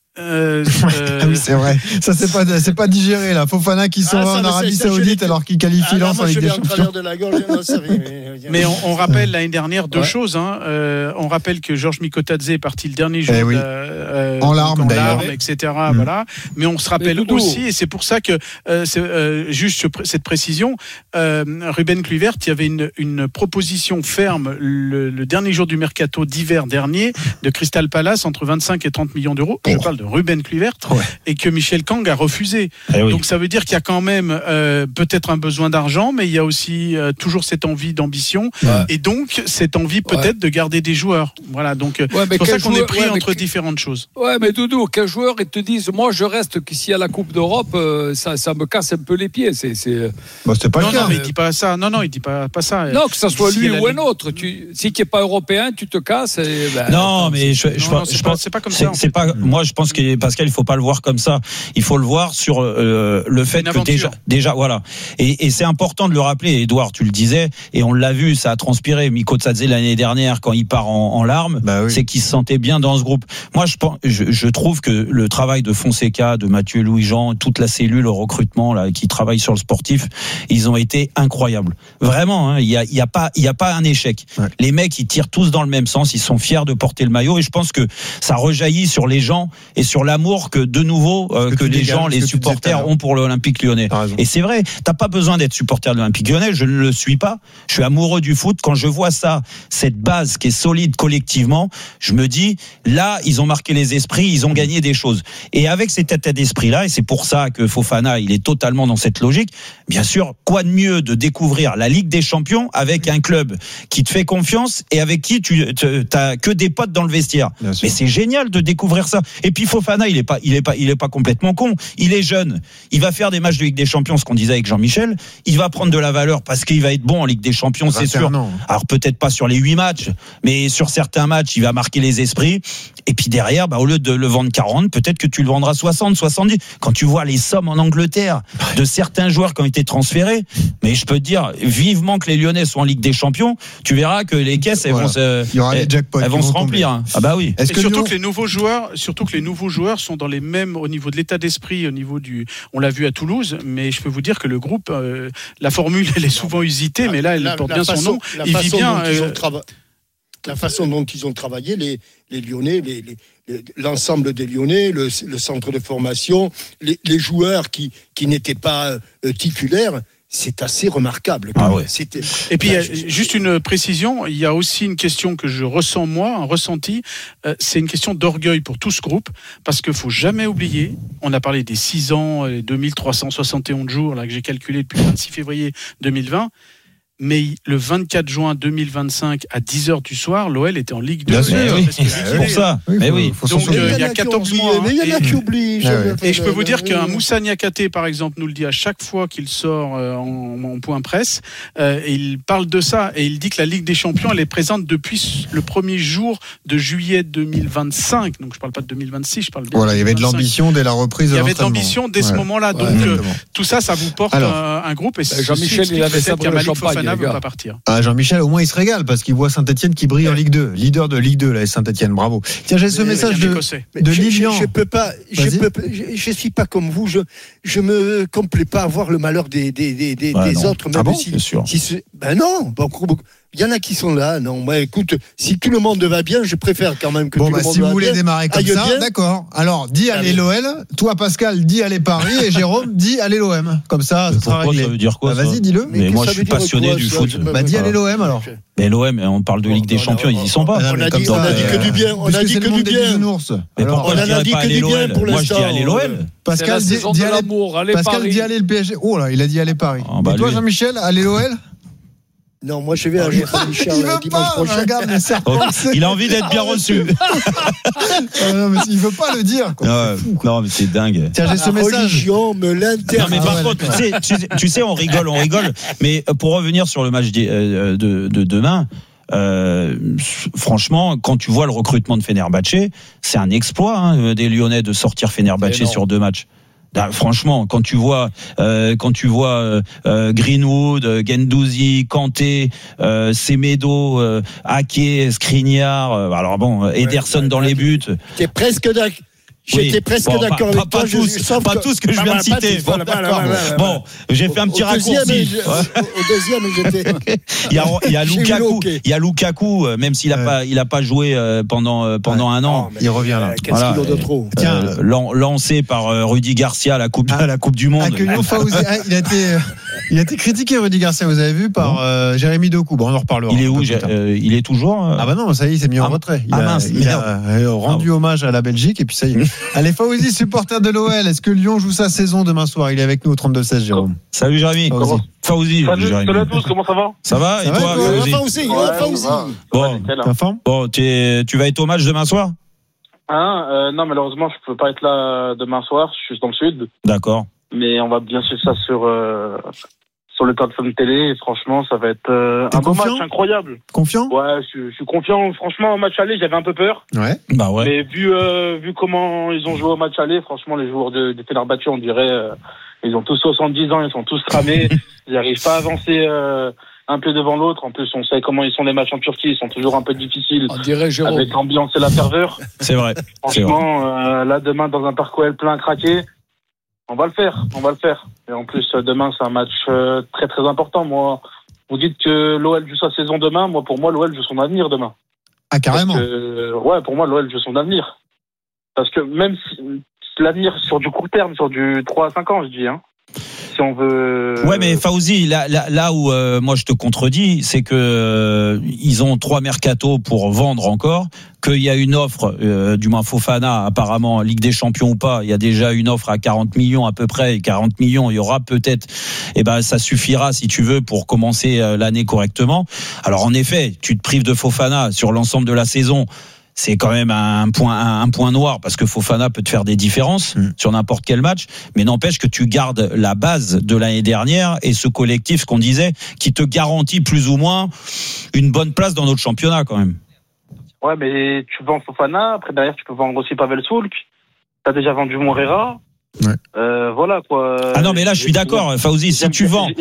Oui, c'est vrai. Ça, c'est pas digéré, là. Fofana qui s'en va en Arabie Saoudite alors qu'il qualifie Lens en Ligue des Champions. Mais on rappelle l'année dernière 2 choses. On rappelle que Georges Mikotadze est parti le dernier jour en larmes, d'ailleurs, etc. Voilà. Mais on se rappelle aussi, et c'est pour ça que juste cette précision, Ruben Kluivert, il y avait une proposition ferme le dernier jour du mercato d'hiver dernier de Crystal Palace entre 25 et 30 millions d'euros. Je parle de Ruben Kluivert, et que Michel Kang a refusé. Donc ça veut dire qu'il y a quand même peut-être un besoin d'argent, mais il y a aussi toujours cette envie d'ambition, et donc cette envie peut-être de garder des joueurs. Voilà, donc c'est pour ça qu'on est pris entre différentes choses. Ouais, mais Doudou, qu'un joueur ils te disent, moi je reste qu'ici à la Coupe d'Europe, ça me casse un peu les pieds. C'est pas le cas. Non, mais il dit pas ça. Non, il dit pas ça. Non, que ça soit lui ou un autre. Si tu n'es pas européen, tu te casses. Mais je pense c'est pas comme ça. C'est pas. Moi, je pense que Pascal, il faut pas le voir comme ça. Il faut le voir sur le fait que déjà, voilà. Et c'est important de le rappeler. Edouard, tu le disais, et on l'a vu, ça a transpiré. Mikotadze l'année dernière, quand il part en larmes, c'est qu'il se sentait bien dans ce groupe. Moi, je trouve que le travail de Fonseca, de Mathieu Louis-Jean, toute la cellule au recrutement là qui travaille sur le sportif, ils ont été incroyables. Vraiment, il y a pas un échec. Les mecs, ils tirent tous dans le même sens. Ils sont fiers de porter le maillot, et je pense que ça rejaillit sur les gens et sur l'amour que de nouveau que les gens, les supporters ont pour l'Olympique Lyonnais. Et c'est vrai, t'as pas besoin d'être supporter de l'Olympique Lyonnais. Je ne le suis pas. Je suis amoureux du foot. Quand je vois ça, cette base qui est solide collectivement, je me dis là, ils ont marqué les esprits, ils ont gagné des choses. Et avec cet état d'esprit-là, et c'est pour ça que Fofana, il est totalement dans cette logique. Bien sûr, quoi de mieux de découvrir la Ligue des Champions avec un club qui te fait confiance et avec qui t'as que des potes dans le vestiaire. Mais c'est génial de découvrir ça. Et puis Fofana, il est pas complètement con. Il est jeune. Il va faire des matchs de Ligue des Champions, ce qu'on disait avec Jean-Michel. Il va prendre de la valeur parce qu'il va être bon en Ligue des Champions, c'est sûr. Alors peut-être pas sur les 8 matchs, mais sur certains matchs, il va marquer les esprits. Et puis derrière, au lieu de le vendre 40, peut-être que tu le vendras 60, 70. Quand tu vois les sommes en Angleterre de certains joueurs qui ont été transférés, mais je peux te dire vivement que les Lyonnais soient en Ligue des Champions, tu verras que les caisses, elles vont se remplir. Ah bah oui. Surtout que les nouveaux joueurs sont dans les mêmes au niveau de l'état d'esprit, au niveau on l'a vu à Toulouse, mais je peux vous dire que le groupe, la formule, elle est souvent usitée, mais là, elle porte bien son nom. Il vit bien. la façon dont ils ont travaillé, les Lyonnais, l'ensemble des Lyonnais, le centre de formation, les joueurs qui n'étaient pas titulaires. C'est assez remarquable. Ah ouais. Et puis, juste une précision, il y a aussi une question que je ressens moi, un ressenti, c'est une question d'orgueil pour tout ce groupe, parce qu'il ne faut jamais oublier, on a parlé des 6 ans, les 2371 jours là, que j'ai calculé depuis le 26 février 2020, mais le 24 juin 2025 à 10h du soir, l'OL était en Ligue 2. Bien sûr, oui. C'est pour ça. Mais oui, donc il y a 14 mois. Mais il y en a qui oublient. Et je peux vous dire qu'un Moussa Niakhaté, par exemple, nous le dit à chaque fois qu'il sort en point presse. Et il parle de ça et il dit que la Ligue des Champions, elle est présente depuis le premier jour de juillet 2025. Donc je ne parle pas de 2026, je parle bien voilà, il y avait de 2025. l'ambition dès la reprise de l'entraînement. Il y avait de l'ambition dès ce moment-là. Donc tout ça, ça vous porte un groupe. Et Jean-Michel, il avait ça pour le champagne. Veut pas partir. Jean-Michel, au moins il se régale parce qu'il voit Saint-Etienne qui brille en Ligue 2, leader de Ligue 2 là, Saint-Etienne, bravo. Tiens, j'ai ce message de Lilian. Je suis pas comme vous, je me complais pas à voir le malheur des autres, même non, il y en a qui sont là. Non, écoute, si tout le monde va bien, je préfère quand même que tout le monde va bien. Si vous voulez démarrer comme ça, d'accord. Alors, dis allez l'OL, toi Pascal, dis allez Paris et Jérôme, dis allez l'OM. Comme ça sera réglé. Ça veut dire quoi vas-y, dis-le. Mais moi, je suis passionné du foot. Dis allez l'OM alors. Mais l'OM, on parle de Ligue des Champions, ils y sont pas. On a dit que du bien. On a dit que du bien. Mais pourquoi je dirais pas allez l'OL ? Moi, je dis allez l'OL. Pascal dit allez le PSG. Oh là, il a dit allez Paris. Et toi Jean-Michel, allez l'OL ? Non, moi je vais à Jean-Michel dimanche prochain. Il a envie d'être bien reçu. Non, mais il veut pas le dire. Quoi. Non, mais c'est dingue. Tiens, j'ai ce message. Religion me l'interdit. Non, mais par contre, tu sais, on rigole. Mais pour revenir sur le match de demain. Franchement, quand tu vois le recrutement de Fenerbahçe, c'est un exploit des Lyonnais de sortir Fenerbahçe sur 2 matchs. Franchement, quand tu vois Greenwood, Guendouzi, Kanté, Semedo, Ake, Skriniar, alors bon, Ederson dans les buts. T'es presque d'accord. J'étais presque d'accord avec toi. Pas tous que je viens de citer. Bon, j'ai fait un petit raccourci. Au deuxième, j'étais. Il y a Lukaku, même s'il a pas joué pendant un an. Il revient là. 15 kilos de trop. Lancé par Rudy Garcia à la Coupe du Monde. Il a été critiqué, Rudy Garcia, vous avez vu, par Jérémy Doku. Bon, on en reparlera. Il est où il est toujours. Ah bah non, ça y est, il s'est mis en retrait. Il a rendu hommage à la Belgique et puis ça y est. Allez, Fawzi, supporter de l'OL, est-ce que Lyon joue sa saison demain soir ? Il est avec nous au 32-16, Jérôme. Salut Jérémy. Fawzi. Salut à tous, comment ça va ? Ça va, et toi Fawzi. Bon, tu vas être au match demain soir ? Non, malheureusement, je peux pas être là demain soir, je suis dans le sud. D'accord. Mais on va bien suivre ça sur le téléphone télé. Et franchement, ça va être un beau match incroyable. Confiant ? Ouais, je suis confiant. Franchement, au match aller, j'avais un peu peur. Ouais. Bah ouais. Mais vu comment ils ont joué au match aller, franchement, les joueurs de Fenerbahçe, on dirait, ils ont tous 70 ans, ils sont tous cramés. Ils n'arrivent pas à avancer un peu devant l'autre. En plus, on sait comment ils sont les matchs en Turquie. Ils sont toujours un peu difficiles. On dirait Jérôme. Avec l'ambiance et la ferveur. C'est vrai. Franchement, là, demain, dans un parc OL plein à craquer, on va le faire. Et en plus, demain, c'est un match très très important. Moi, vous dites que l'OL joue sa saison demain. Moi, pour moi, l'OL joue son avenir demain. Ah, carrément. Ouais, pour moi, l'OL joue son avenir. Parce que même si l'avenir sur du court terme, sur du 3 à 5 ans, je dis, si on veut. Ouais, mais Fawzi, là où moi je te contredis, c'est que ils ont 3 mercatos pour vendre encore, qu'il y a une offre, du moins Fofana, apparemment, Ligue des Champions ou pas, il y a déjà une offre à 40 millions à peu près, et 40 millions, il y aura peut-être, ça suffira si tu veux pour commencer l'année correctement. Alors en effet, tu te prives de Fofana sur l'ensemble de la saison. C'est quand même un point noir parce que Fofana peut te faire des différences sur n'importe quel match, mais n'empêche que tu gardes la base de l'année dernière et ce collectif, ce qu'on disait, qui te garantit plus ou moins une bonne place dans notre championnat quand même. Ouais, mais tu vends Fofana, après derrière tu peux vendre aussi Pavel Soulk, t'as déjà vendu Moreira. Ouais. Voilà quoi. Ah non, mais là je suis d'accord, Fawzi, si tu vends.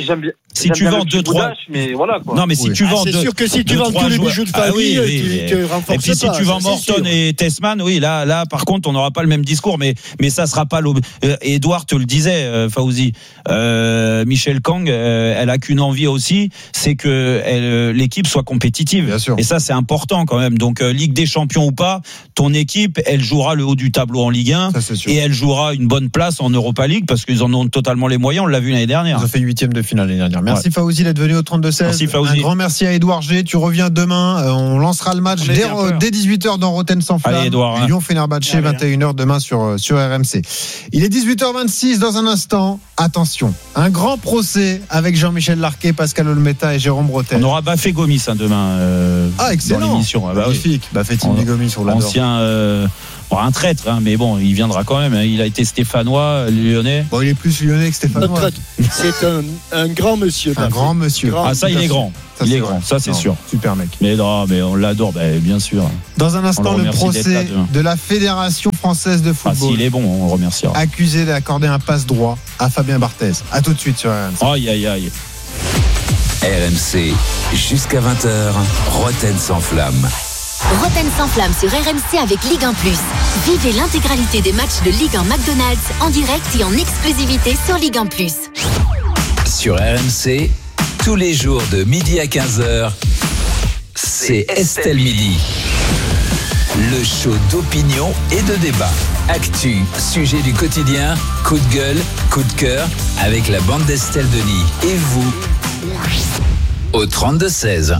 Si tu vends 2-3, mais voilà quoi. Non, mais si tu vends c'est sûr que si tu vends tous les bijoux de famille, tu renforces pas. Et puis si tu vends Morton et Tessman, oui, là, par contre, on n'aura pas le même discours, mais ça sera pas Edouard te le disait, Fauzi. Michel Kang, elle a qu'une envie aussi, c'est que l'équipe soit compétitive. Bien sûr. Et ça, c'est important quand même. Donc, Ligue des Champions ou pas, ton équipe, elle jouera le haut du tableau en Ligue 1 et elle jouera une bonne place en Europa League parce qu'ils en ont totalement les moyens. On l'a vu l'année dernière. Ils ont fait 8e de finale l'année dernière. Merci Fauzi d'être venu au 32-16. Merci Fauzi. Un grand merci à Edouard G. Tu reviens demain. On lancera le match dès 18h dans Rotten sans flamme. Allez, Edouard. Lyon-Fenerbahçe, 21h demain sur RMC. Il est 18h26 dans un instant. Attention, un grand procès avec Jean-Michel Larquet, Pascal Olmeta et Jérôme Bretel. On aura Baffé Gomis excellent. demain. Dans l'émission. Magnifique. Baffé Gomis, on l'adore. Ancien. Un traître, mais bon, il viendra quand même. Il a été stéphanois, lyonnais. Bon, il est plus lyonnais que stéphanois. C'est un grand monsieur. Un grand monsieur. Ça, il est grand. Il est grand, ça c'est sûr. Super mec. Mais on l'adore, bien sûr. Dans un instant, le procès de la Fédération française de football. S'il est bon, on le remerciera. Accusé d'accorder un passe droit à Fabien Barthez. À tout de suite sur RMC. Aïe. RMC, jusqu'à 20h, Rotten sans flamme. Rotten sans flamme sur RMC avec Ligue 1+. Vivez l'intégralité des matchs de Ligue 1 McDonald's en direct et en exclusivité sur Ligue 1+. Sur RMC, tous les jours de midi à 15h, c'est Estelle Midi. Le show d'opinion et de débat. Actu, sujet du quotidien, coup de gueule, coup de cœur, avec la bande d'Estelle Denis. Et vous, au 32-16.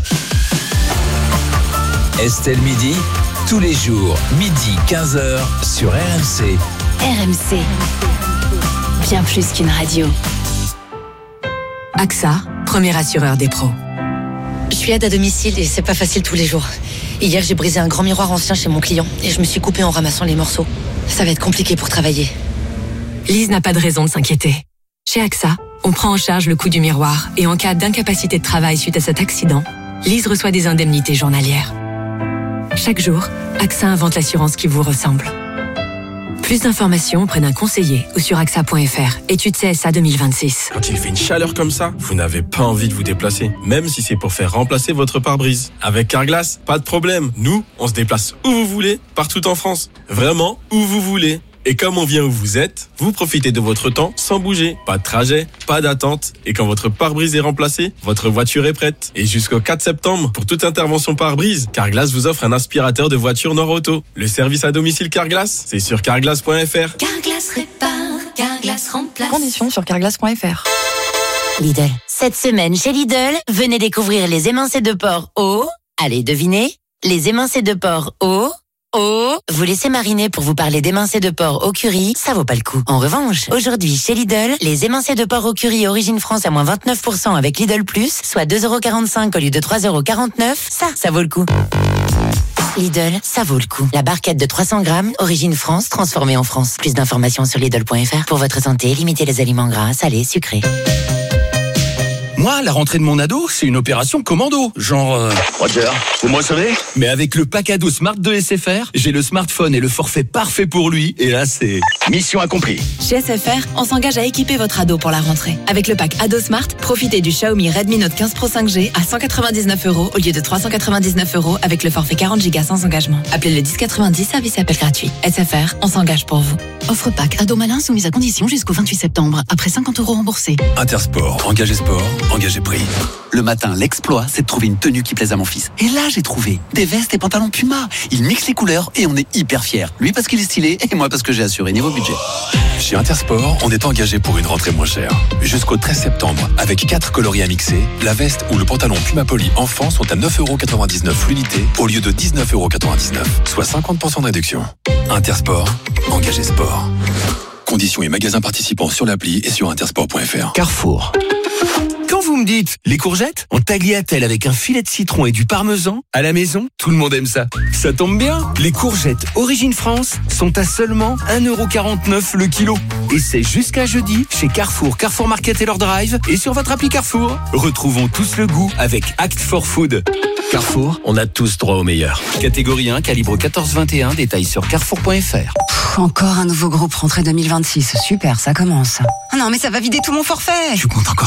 Estelle Midi, tous les jours, midi 15h sur RMC. RMC, bien plus qu'une radio. AXA, premier assureur des pros. Je suis aide à domicile et c'est pas facile tous les jours. Hier, j'ai brisé un grand miroir ancien chez mon client et je me suis coupée en ramassant les morceaux. Ça va être compliqué pour travailler. Lise n'a pas de raison de s'inquiéter. Chez AXA, on prend en charge le coût du miroir et en cas d'incapacité de travail suite à cet accident, Lise reçoit des indemnités journalières. Chaque jour, AXA invente l'assurance qui vous ressemble. Plus d'informations auprès d'un conseiller ou sur AXA.fr. Étude CSA 2026. Quand il fait une chaleur comme ça, vous n'avez pas envie de vous déplacer, même si c'est pour faire remplacer votre pare-brise. Avec Carglass, pas de problème. Nous, on se déplace où vous voulez, partout en France. Vraiment, où vous voulez. Et comme on vient où vous êtes, vous profitez de votre temps sans bouger. Pas de trajet, pas d'attente. Et quand votre pare-brise est remplacé, votre voiture est prête. Et jusqu'au 4 septembre, pour toute intervention pare-brise, Carglass vous offre un aspirateur de voiture Nord-Auto. Le service à domicile Carglass, c'est sur carglass.fr. Carglass répare, Carglass remplace. Conditions sur carglass.fr. Lidl. Cette semaine chez Lidl, venez découvrir les émincés de porc au... Allez, devinez. Les émincés de porc au... Vous laissez mariner pour vous parler d'émincés de porc au curry, ça vaut pas le coup. En revanche, aujourd'hui chez Lidl, les émincés de porc au curry Origine France à moins 29% avec Lidl+, soit 2,45€ au lieu de 3,49€, ça vaut le coup. Lidl, ça vaut le coup. La barquette de 300 grammes, Origine France, transformée en France. Plus d'informations sur Lidl.fr. Pour votre santé, limitez les aliments gras, salés, sucrés. Moi, la rentrée de mon ado, c'est une opération commando. Genre... Roger, vous me recevez ? Mais avec le pack ado Smart de SFR, j'ai le smartphone et le forfait parfait pour lui. Et là, c'est... mission accomplie. Chez SFR, on s'engage à équiper votre ado pour la rentrée. Avec le pack Ado Smart, profitez du Xiaomi Redmi Note 15 Pro 5G à 199€ au lieu de 399€ avec le forfait 40Go sans engagement. Appelez le 1090, service appel gratuit. SFR, on s'engage pour vous. Offre pack Ado Malin soumise à condition jusqu'au 28 septembre. Après 50€ remboursés. Intersport, engagé sport, engagé prix. Le matin, l'exploit, c'est de trouver une tenue qui plaise à mon fils. Et là, j'ai trouvé des vestes et pantalons Puma. Il mixe les couleurs et on est hyper fiers. Lui parce qu'il est stylé et moi parce que j'ai assuré niveau budget. Chez Intersport, on est engagé pour une rentrée moins chère. Jusqu'au 13 septembre, avec 4 coloris à mixer, la veste ou le pantalon Puma Poly enfant sont à 9,99€ l'unité au lieu de 19,99€, soit 50% de réduction. Intersport, engagé sport. Conditions et magasins participants sur l'appli et sur intersport.fr. Carrefour. Quand vous me dites les courgettes en tagliatelle avec un filet de citron et du parmesan à la maison, tout le monde aime ça. Ça tombe bien, les courgettes Origine France sont à seulement 1,49€ le kilo. Et c'est jusqu'à jeudi chez Carrefour, Carrefour Market et leur drive et sur votre appli Carrefour. Retrouvons tous le goût avec Act for Food. Carrefour, on a tous droit au meilleur. Catégorie 1, calibre 14-21, détails sur carrefour.fr. Encore un nouveau groupe rentrée 2026. Super, ça commence. Oh non, mais ça va vider tout mon forfait. Tu comptes encore tes gigas ?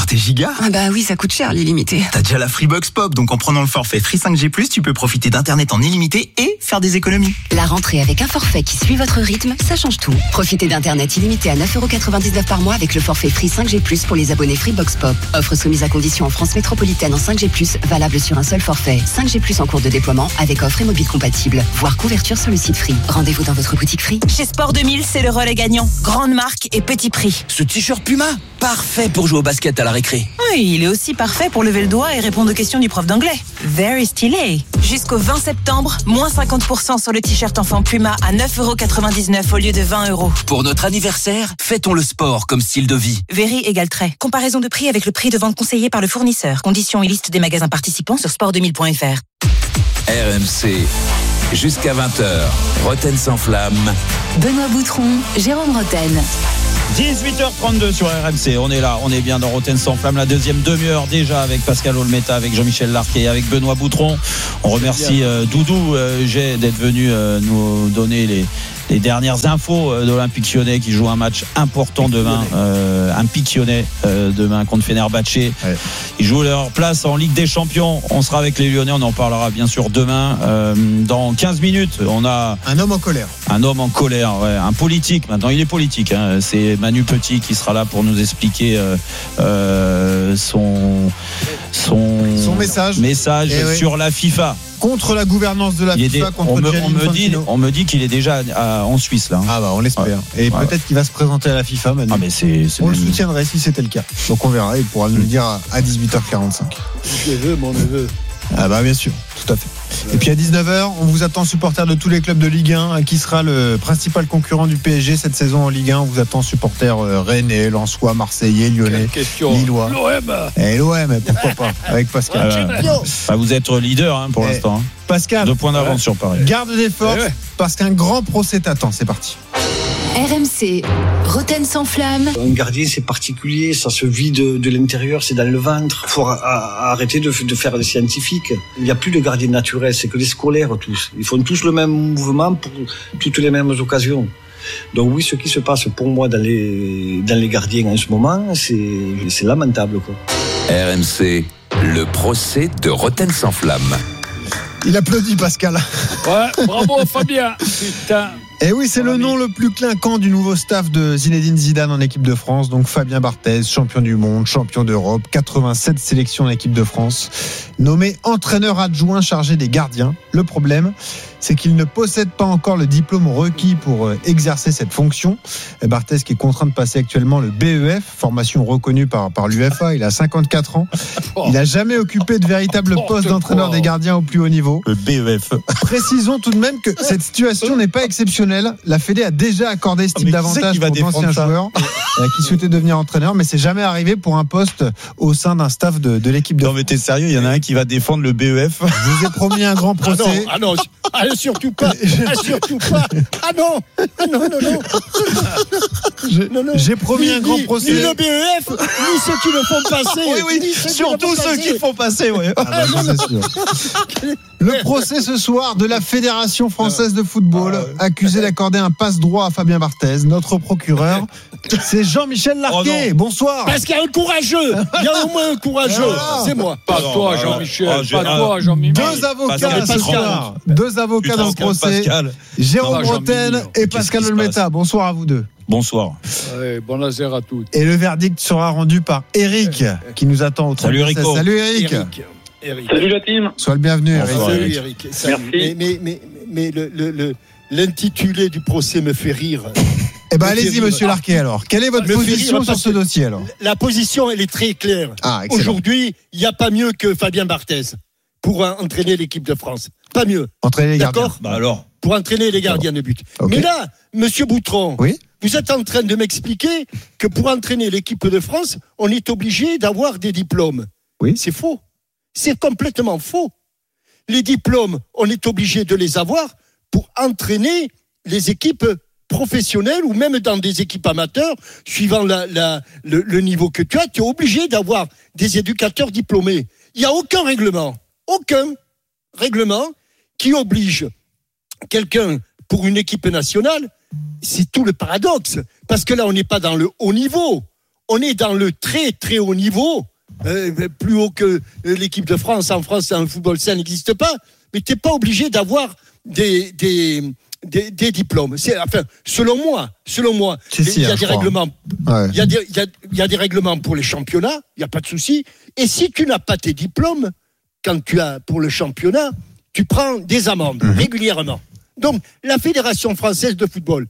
bah oui, ça coûte cher l'illimité. T'as déjà la Freebox Pop, donc en prenant le forfait Free 5G+, tu peux profiter d'internet en illimité et faire des économies. La rentrée avec un forfait qui suit votre rythme, ça change tout. Profitez d'internet illimité à 9,99€ par mois avec le forfait Free 5G+, pour les abonnés Freebox Pop. Offre soumise à condition en France métropolitaine en 5G+, valable sur un seul forfait. 5G+, en cours de déploiement avec offre et mobile compatible. Voir couverture sur le site Free. Rendez-vous dans votre boutique Free. Chez Sport 2000, c'est le relais gagnant. Grande marque et petit prix. Ce t-shirt Puma, parfait pour jouer au basket à la récré. Oui, il est aussi parfait pour lever le doigt et répondre aux questions du prof d'anglais. Very stylé. Jusqu'au 20 septembre, moins 50% sur le t-shirt enfant Puma à 9,99€ au lieu de 20€. Pour notre anniversaire, fêtons le sport comme style de vie. Very égale trait. Comparaison de prix avec le prix de vente conseillé par le fournisseur. Conditions et liste des magasins participants sur sport2000.fr. RMC, jusqu'à 20h, Roten sans flamme. Benoît Boutron, Jérôme Roten. 18h32 sur RMC, on est là, on est bien dans Roten sans flamme, la deuxième demi-heure déjà avec Pascal Olmeta, avec Jean-Michel Larquet, avec Benoît Boutron. On remercie Doudou G d'être venu nous donner les dernières infos de l'Olympique Lyonnais qui joue un match important demain, un pic lyonnais demain contre Fenerbahçe. Ouais. Ils jouent leur place en Ligue des Champions. On sera avec les Lyonnais, on en parlera bien sûr demain. Dans 15 minutes, on a un homme en colère. Un homme en colère, ouais, un politique. Maintenant, il est politique. Hein. C'est Manu Petit qui sera là pour nous expliquer son message sur la FIFA. Contre la gouvernance de la FIFA, contre Gianni Infantino. On me dit qu'il est déjà en Suisse là. Ah bah on l'espère. Et peut-être qu'il va se présenter à la FIFA maintenant. Ah mais on le soutiendrait si c'était le cas. Donc on verra, il pourra nous le dire à 18h45. Je veux mon neveu. Ah bah bien sûr, tout à fait. Et puis à 19h, on vous attend supporters de tous les clubs de Ligue 1. Qui sera le principal concurrent du PSG cette saison en Ligue 1? On vous attend supporters rennais, lensois, marseillais, lyonnais, lillois. L'OM. Et l'OM, pourquoi pas, avec Pascal. Vous êtes leader pour l'instant. Hein. Pascal, 2 points d'avance sur Paris. Garde des forces parce qu'un grand procès t'attend. C'est parti. RMC, Roten sans flamme. Un gardien, c'est particulier, ça se vit de l'intérieur, c'est dans le ventre. Il faut arrêter de faire des scientifiques. Il n'y a plus de gardiens naturels, c'est que des scolaires tous. Ils font tous le même mouvement pour toutes les mêmes occasions. Donc oui, ce qui se passe pour moi dans les gardiens en ce moment, c'est lamentable, quoi. RMC, le procès de Roten sans flamme. Il applaudit Pascal. Ouais, bravo Fabien. Putain. Et oui, c'est le nom le plus clinquant du nouveau staff de Zinedine Zidane en équipe de France. Donc Fabien Barthez, champion du monde, champion d'Europe, 87 sélections en équipe de France, nommé entraîneur adjoint chargé des gardiens. Le problème, c'est qu'il ne possède pas encore le diplôme requis pour exercer cette fonction. Barthez qui est contraint de passer actuellement le BEF, formation reconnue par l'UEFA. Il a 54 ans. Il n'a jamais occupé de véritable poste d'entraîneur des gardiens au plus haut niveau. Le BEF. Précisons tout de même que cette situation n'est pas exceptionnelle. La Fédé a déjà accordé ce type d'avantage pour d'anciens joueurs qui souhaitaient devenir entraîneur, mais c'est jamais arrivé pour un poste au sein d'un staff de l'équipe de France. Non mais t'es sérieux, il y en a un qui va défendre le BEF. Je vous ai promis un grand procès. Ah non, surtout pas. Surtout pas. Ah non. J'ai promis un grand procès. Ni le BEF, ni ceux qui le font passer. Oui, surtout ceux qui le font passer, ouais. C'est sûr. Le procès ce soir de la Fédération française de football, accusé d'accorder un passe-droit à Fabien Barthez. Notre procureur, c'est Jean-Michel Larquet. Bonsoir. Parce qu'il y a un courageux. Il y a au moins un courageux. C'est moi. Pas toi, Jean-Michel. Pas toi, Jean-Michel. Deux avocats dans le procès. Jérôme Roten et Pascal Olmeta. Bonsoir à vous deux. Bonsoir. Bon laser à tous. Et le verdict sera rendu par Eric qui nous attend au 32. Salut Rico. Salut Eric. Salut la team. Sois le bienvenu Eric. Salut Eric. Merci. Mais l'intitulé du procès me fait rire. Eh ben allez-y monsieur Larquet alors. Quelle est votre position sur ce dossier alors? La position elle est très claire. Aujourd'hui, il n'y a pas mieux que Fabien Barthez pour entraîner l'équipe de France. Pas mieux. Entraîner les gardiens. D'accord. Alors. Pour entraîner les gardiens de but. Okay. Mais là, monsieur Boutron, vous êtes en train de m'expliquer que pour entraîner l'équipe de France, on est obligé d'avoir des diplômes. Oui. C'est faux. C'est complètement faux. Les diplômes, on est obligé de les avoir pour entraîner les équipes professionnelles ou même dans des équipes amateurs, suivant le niveau que tu as, tu es obligé d'avoir des éducateurs diplômés. Il n'y a aucun règlement qui oblige quelqu'un pour une équipe nationale. C'est tout le paradoxe. Parce que là, on n'est pas dans le haut niveau. On est dans le très, très haut niveau plus haut que l'équipe de France. En France, un football, ça n'existe pas. Mais tu n'es pas obligé d'avoir des diplômes. Selon moi, il y a des règlements. Ouais. Il y a des règlements pour les championnats, il n'y a pas de souci. Et si tu n'as pas tes diplômes, quand tu as pour le championnat, tu prends des amendes régulièrement. Donc, la Fédération française de football,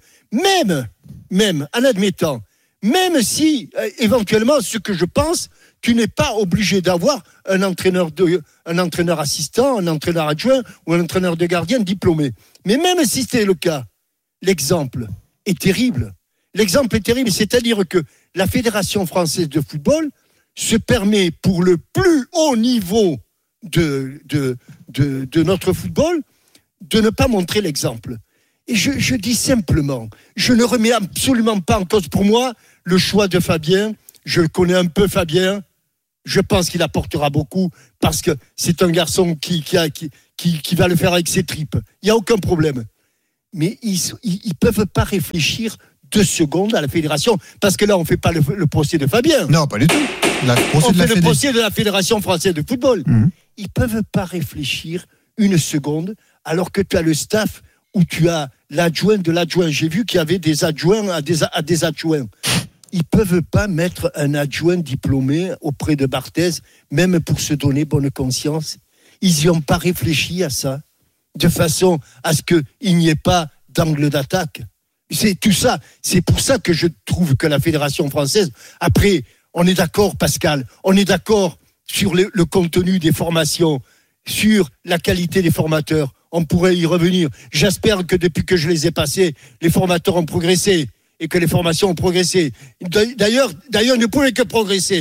même en admettant, même si, éventuellement, ce que je pense, tu n'es pas obligé d'avoir un entraîneur assistant, un entraîneur adjoint ou un entraîneur de gardien diplômé. Mais même si c'est le cas, l'exemple est terrible. C'est-à-dire que la Fédération française de football se permet, pour le plus haut niveau de notre football, de ne pas montrer l'exemple. Et je dis simplement, je ne remets absolument pas en cause pour moi le choix de Fabien. Je connais un peu Fabien. Je pense qu'il apportera beaucoup parce que c'est un garçon qui va le faire avec ses tripes. Il n'y a aucun problème. Mais ils ne peuvent pas réfléchir 2 secondes à la fédération parce que là, on ne fait pas le procès de Fabien. Non, pas du tout. On fait le procès de la Fédération française de football. Ils ne peuvent pas réfléchir 1 seconde alors que tu as le staff où tu as l'adjoint de l'adjoint. J'ai vu qu'il y avait des adjoints à des adjoints. Ils ne peuvent pas mettre un adjoint diplômé auprès de Barthez, même pour se donner bonne conscience. Ils n'y ont pas réfléchi à ça, de façon à ce qu'il n'y ait pas d'angle d'attaque. C'est tout ça. C'est pour ça que je trouve que la Fédération française, après, on est d'accord, Pascal, on est d'accord sur le contenu des formations, sur la qualité des formateurs. On pourrait y revenir. J'espère que depuis que je les ai passés, les formateurs ont progressé. Et que les formations ont progressé. D'ailleurs, ils ne pouvaient que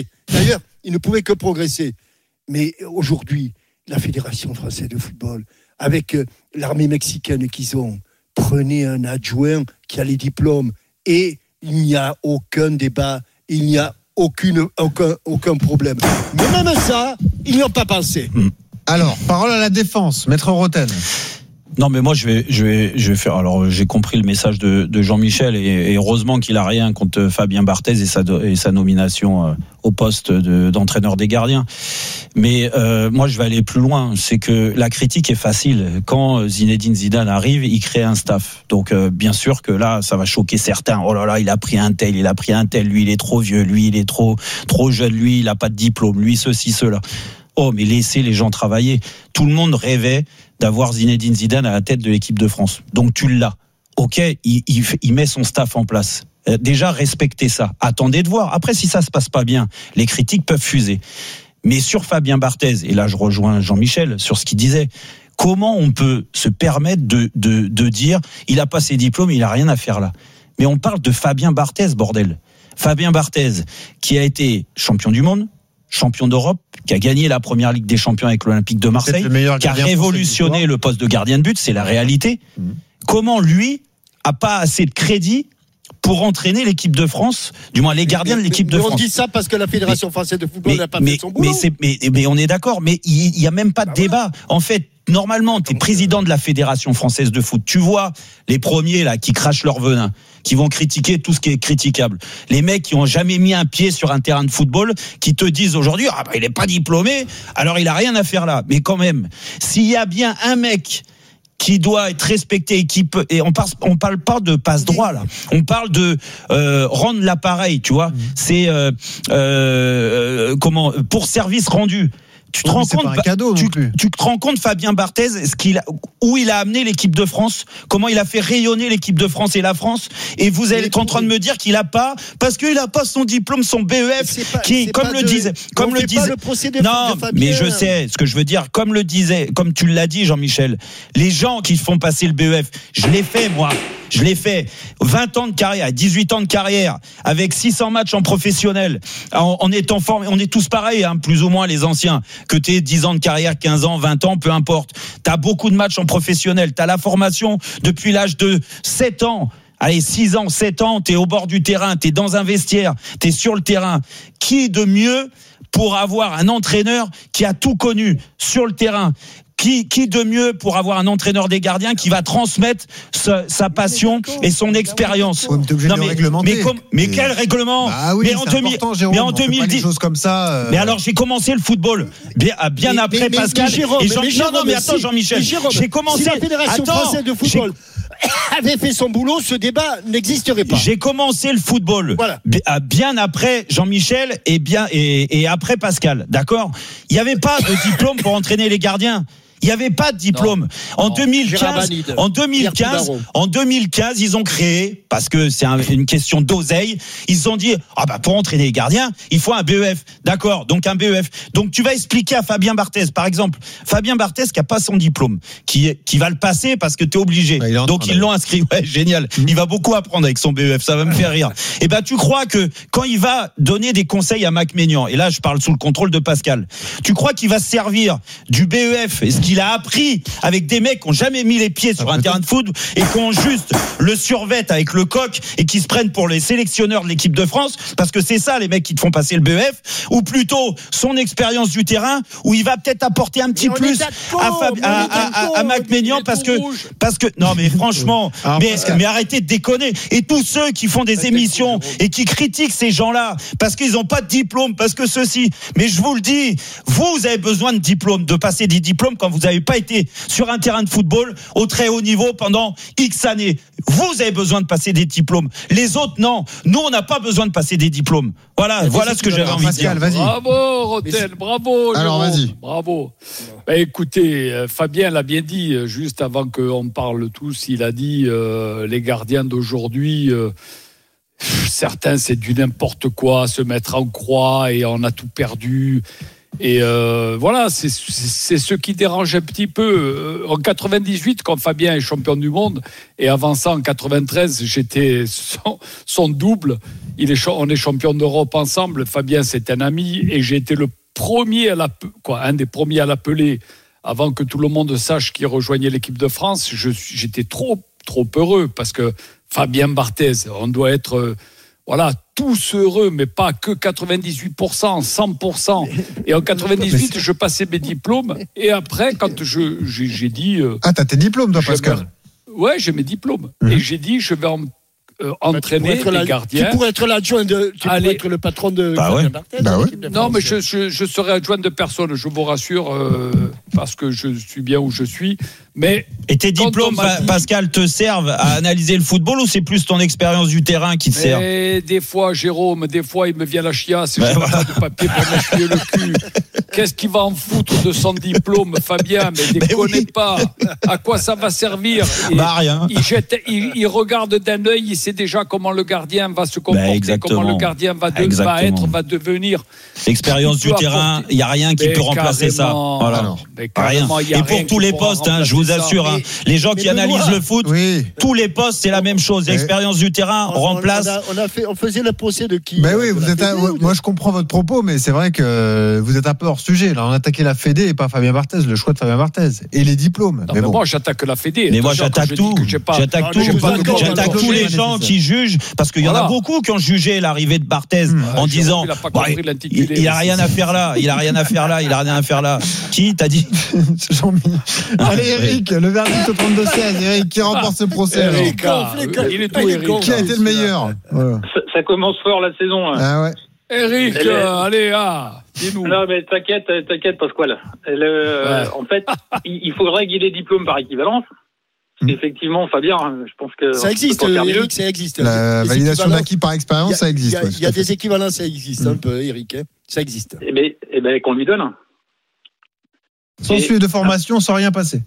progresser. Mais aujourd'hui, la Fédération française de football, avec l'armée mexicaine qu'ils ont, prenez un adjoint qui a les diplômes et il n'y a aucun débat, il n'y a aucun problème. Mais même ça, ils n'y ont pas pensé. Alors, parole à la défense, Maître Roten. Non, mais moi je vais faire. Alors j'ai compris le message de Jean-Michel et heureusement qu'il a rien contre Fabien Barthez et sa nomination au poste d'entraîneur des gardiens. Mais moi je vais aller plus loin. C'est que la critique est facile. Quand Zinedine Zidane arrive, il crée un staff. Donc bien sûr que là ça va choquer certains. Oh là là, il a pris un tel. Lui il est trop vieux. Lui il est trop jeune. Lui il a pas de diplôme. Lui ceci cela. Oh, mais laissez les gens travailler. Tout le monde rêvait d'avoir Zinedine Zidane à la tête de l'équipe de France. Donc tu l'as. Ok, il met son staff en place. Déjà, respectez ça. Attendez de voir. Après, si ça se passe pas bien, les critiques peuvent fuser. Mais sur Fabien Barthez, et là je rejoins Jean-Michel sur ce qu'il disait, comment on peut se permettre de dire il a pas ses diplômes, il a rien à faire là. Mais on parle de Fabien Barthez, bordel. Fabien Barthez, qui a été champion du monde, champion d'Europe, qui a gagné la première Ligue des Champions avec l'Olympique de Marseille, qui a révolutionné le poste de gardien de but, c'est la réalité. Comment lui a pas assez de crédit pour entraîner l'équipe de France, du moins les gardiens de l'équipe de France. On dit ça parce que la Fédération française de football n'a pas fait son boulot. Mais on est d'accord, mais il y a même pas de débat. En fait, normalement, tu es président de la Fédération française de foot. Tu vois les premiers là qui crachent leur venin, qui vont critiquer tout ce qui est critiquable. Les mecs qui ont jamais mis un pied sur un terrain de football, qui te disent aujourd'hui il est pas diplômé, alors il a rien à faire là. Mais quand même, s'il y a bien un mec qui doit être respecté et qui peut, et on parle pas de passe droit là, on parle de rendre l'appareil, tu vois, c'est pour service rendu. Tu te rends compte, Fabien Barthez, où il a amené l'équipe de France, comment il a fait rayonner l'équipe de France et la France, et vous êtes en train de me dire qu'il a pas, parce qu'il a pas son diplôme, son BEF, comme le disait. Non, mais je sais ce que je veux dire, comme tu l'as dit, Jean-Michel, les gens qui font passer le BEF, je l'ai fait, moi. Je l'ai fait. 20 ans de carrière, 18 ans de carrière, avec 600 matchs en professionnel, en étant formé. On est tous pareils, hein, plus ou moins les anciens. Que t'aies 10 ans de carrière, 15 ans, 20 ans, peu importe. T'as beaucoup de matchs en professionnel. T'as la formation depuis l'âge de 7 ans. Allez, 6 ans, 7 ans, t'es au bord du terrain, t'es dans un vestiaire, t'es sur le terrain. Qui de mieux pour avoir un entraîneur qui a tout connu sur le terrain? qui de mieux pour avoir un entraîneur des gardiens qui va transmettre sa passion et son expérience. Mais quel règlement? Oui, c'est important, Jérôme. Mais en 2010, choses comme ça. Mais alors j'ai commencé le football bien après Pascal et Jean-Michel. Non mais attends Jean-Michel, j'ai commencé. Si la Fédération française de football avait fait son boulot, ce débat n'existerait pas. J'ai commencé le football bien après Jean-Michel et après Pascal, d'accord? Il n'y avait pas de diplôme pour entraîner les gardiens. Il n'y avait pas de diplôme. En 2015, ils ont créé, parce que c'est une question d'oseille, ils ont dit, pour entraîner les gardiens, il faut un BEF. D'accord. Donc un BEF. Donc tu vas expliquer à Fabien Barthez, par exemple. Fabien Barthez qui a pas son diplôme, qui va le passer parce que t'es obligé. Donc ils l'ont inscrit. Ouais, génial. Il va beaucoup apprendre avec son BEF. Ça va me faire rire. Et tu crois que quand il va donner des conseils à Mac Maignan, et là je parle sous le contrôle de Pascal, tu crois qu'il va se servir du BEF et ce qu'il a appris avec des mecs qui n'ont jamais mis les pieds sur un terrain de foot et qui ont juste le survêt avec le coq et qui se prennent pour les sélectionneurs de l'équipe de France, parce que c'est ça les mecs qui te font passer le BEF, ou plutôt son expérience du terrain où il va peut-être apporter un petit plus à Mac Maignan parce que non mais franchement mais arrêtez de déconner. Et tous ceux qui font des émissions et qui critiquent ces gens-là parce qu'ils n'ont pas de diplôme, parce que ceci, mais je vous le dis, vous avez besoin de diplôme, de passer des diplômes quand vous n'avez pas été sur un terrain de football au très haut niveau pendant X années. Vous avez besoin de passer des diplômes. Les autres, non. Nous, on n'a pas besoin de passer des diplômes. Voilà ce que j'avais envie de dire. Bravo, Rotel, bravo. Alors, Jérôme, vas-y. Bravo. Écoutez, Fabien l'a bien dit, juste avant qu'on parle tous, il a dit les gardiens d'aujourd'hui, certains, c'est du n'importe quoi, se mettre en croix et on a tout perdu. Et voilà, c'est ce qui dérange un petit peu. En 98, quand Fabien est champion du monde, et avant ça, en 93, j'étais son double. On est champion d'Europe ensemble. Fabien, c'est un ami, et j'ai été un des premiers à l'appeler avant que tout le monde sache qu'il rejoignait l'équipe de France. J'étais trop heureux parce que Fabien Barthez, on doit être tous heureux, mais pas que 98%, 100%. Et en 98, je passais mes diplômes. Et après, quand j'ai dit... t'as tes diplômes, toi, Pascal? Ouais, j'ai mes diplômes. Et j'ai dit, je vais entraîner les gardiens. Tu pourrais être l'adjoint tu pourrais être le patron de Barthez. Non, mais je serai adjoint de personne, je vous rassure, parce que je suis bien où je suis. Mais et tes diplômes, Pascal, te servent à analyser le football, ou c'est plus ton expérience du terrain qui te sert? Des fois, Jérôme, il me vient la chiasse et je n'ai pas de papier pour m'essuyer le cul. Qu'est-ce qu'il va en foutre de son diplôme, Fabien? Mais déconnez pas. À quoi ça va servir? Rien. Il regarde d'un œil, il sait déjà comment le gardien va se comporter, comment le gardien va devenir. L'expérience du terrain, il n'y a rien qui peut remplacer ça. Voilà. Rien. Et pour tous les postes, je vous assure, les gens qui analysent le foot, tous les postes, c'est la même chose. L'expérience du terrain remplace. On faisait le procès de qui? Moi, je comprends votre propos, mais c'est vrai que vous êtes un peu hors sujet. Là, on attaquait la Fédé et pas Fabien Barthez, le choix de Fabien Barthez et les diplômes. Non, mais moi, j'attaque la Fédé. Mais moi, j'attaque tout. J'attaque tous les gens qui jugent, parce qu'il y en a beaucoup qui ont jugé l'arrivée de Barthez en disant il a rien à faire là, il a rien à faire là. Qui t'a dit? Allez, Eric, le verdict au 32-16. Eric, qui remporte ce procès? Eric, il est tout, Eric. Qui a été le meilleur? Ça commence fort la saison. Ah ouais. Eric, allez, dis-nous. Non, mais t'inquiète, Pasquale. En fait, il faudrait qu'il y ait des diplômes par équivalence. Effectivement, Fabien, je pense que... Ça existe, Eric, ça existe. La validation d'acquis par expérience, ça existe. Il y a des équivalences, ça existe un peu, Eric. Ça existe. Eh bien, qu'on lui donne. Sans suivi de formation, sans rien passer.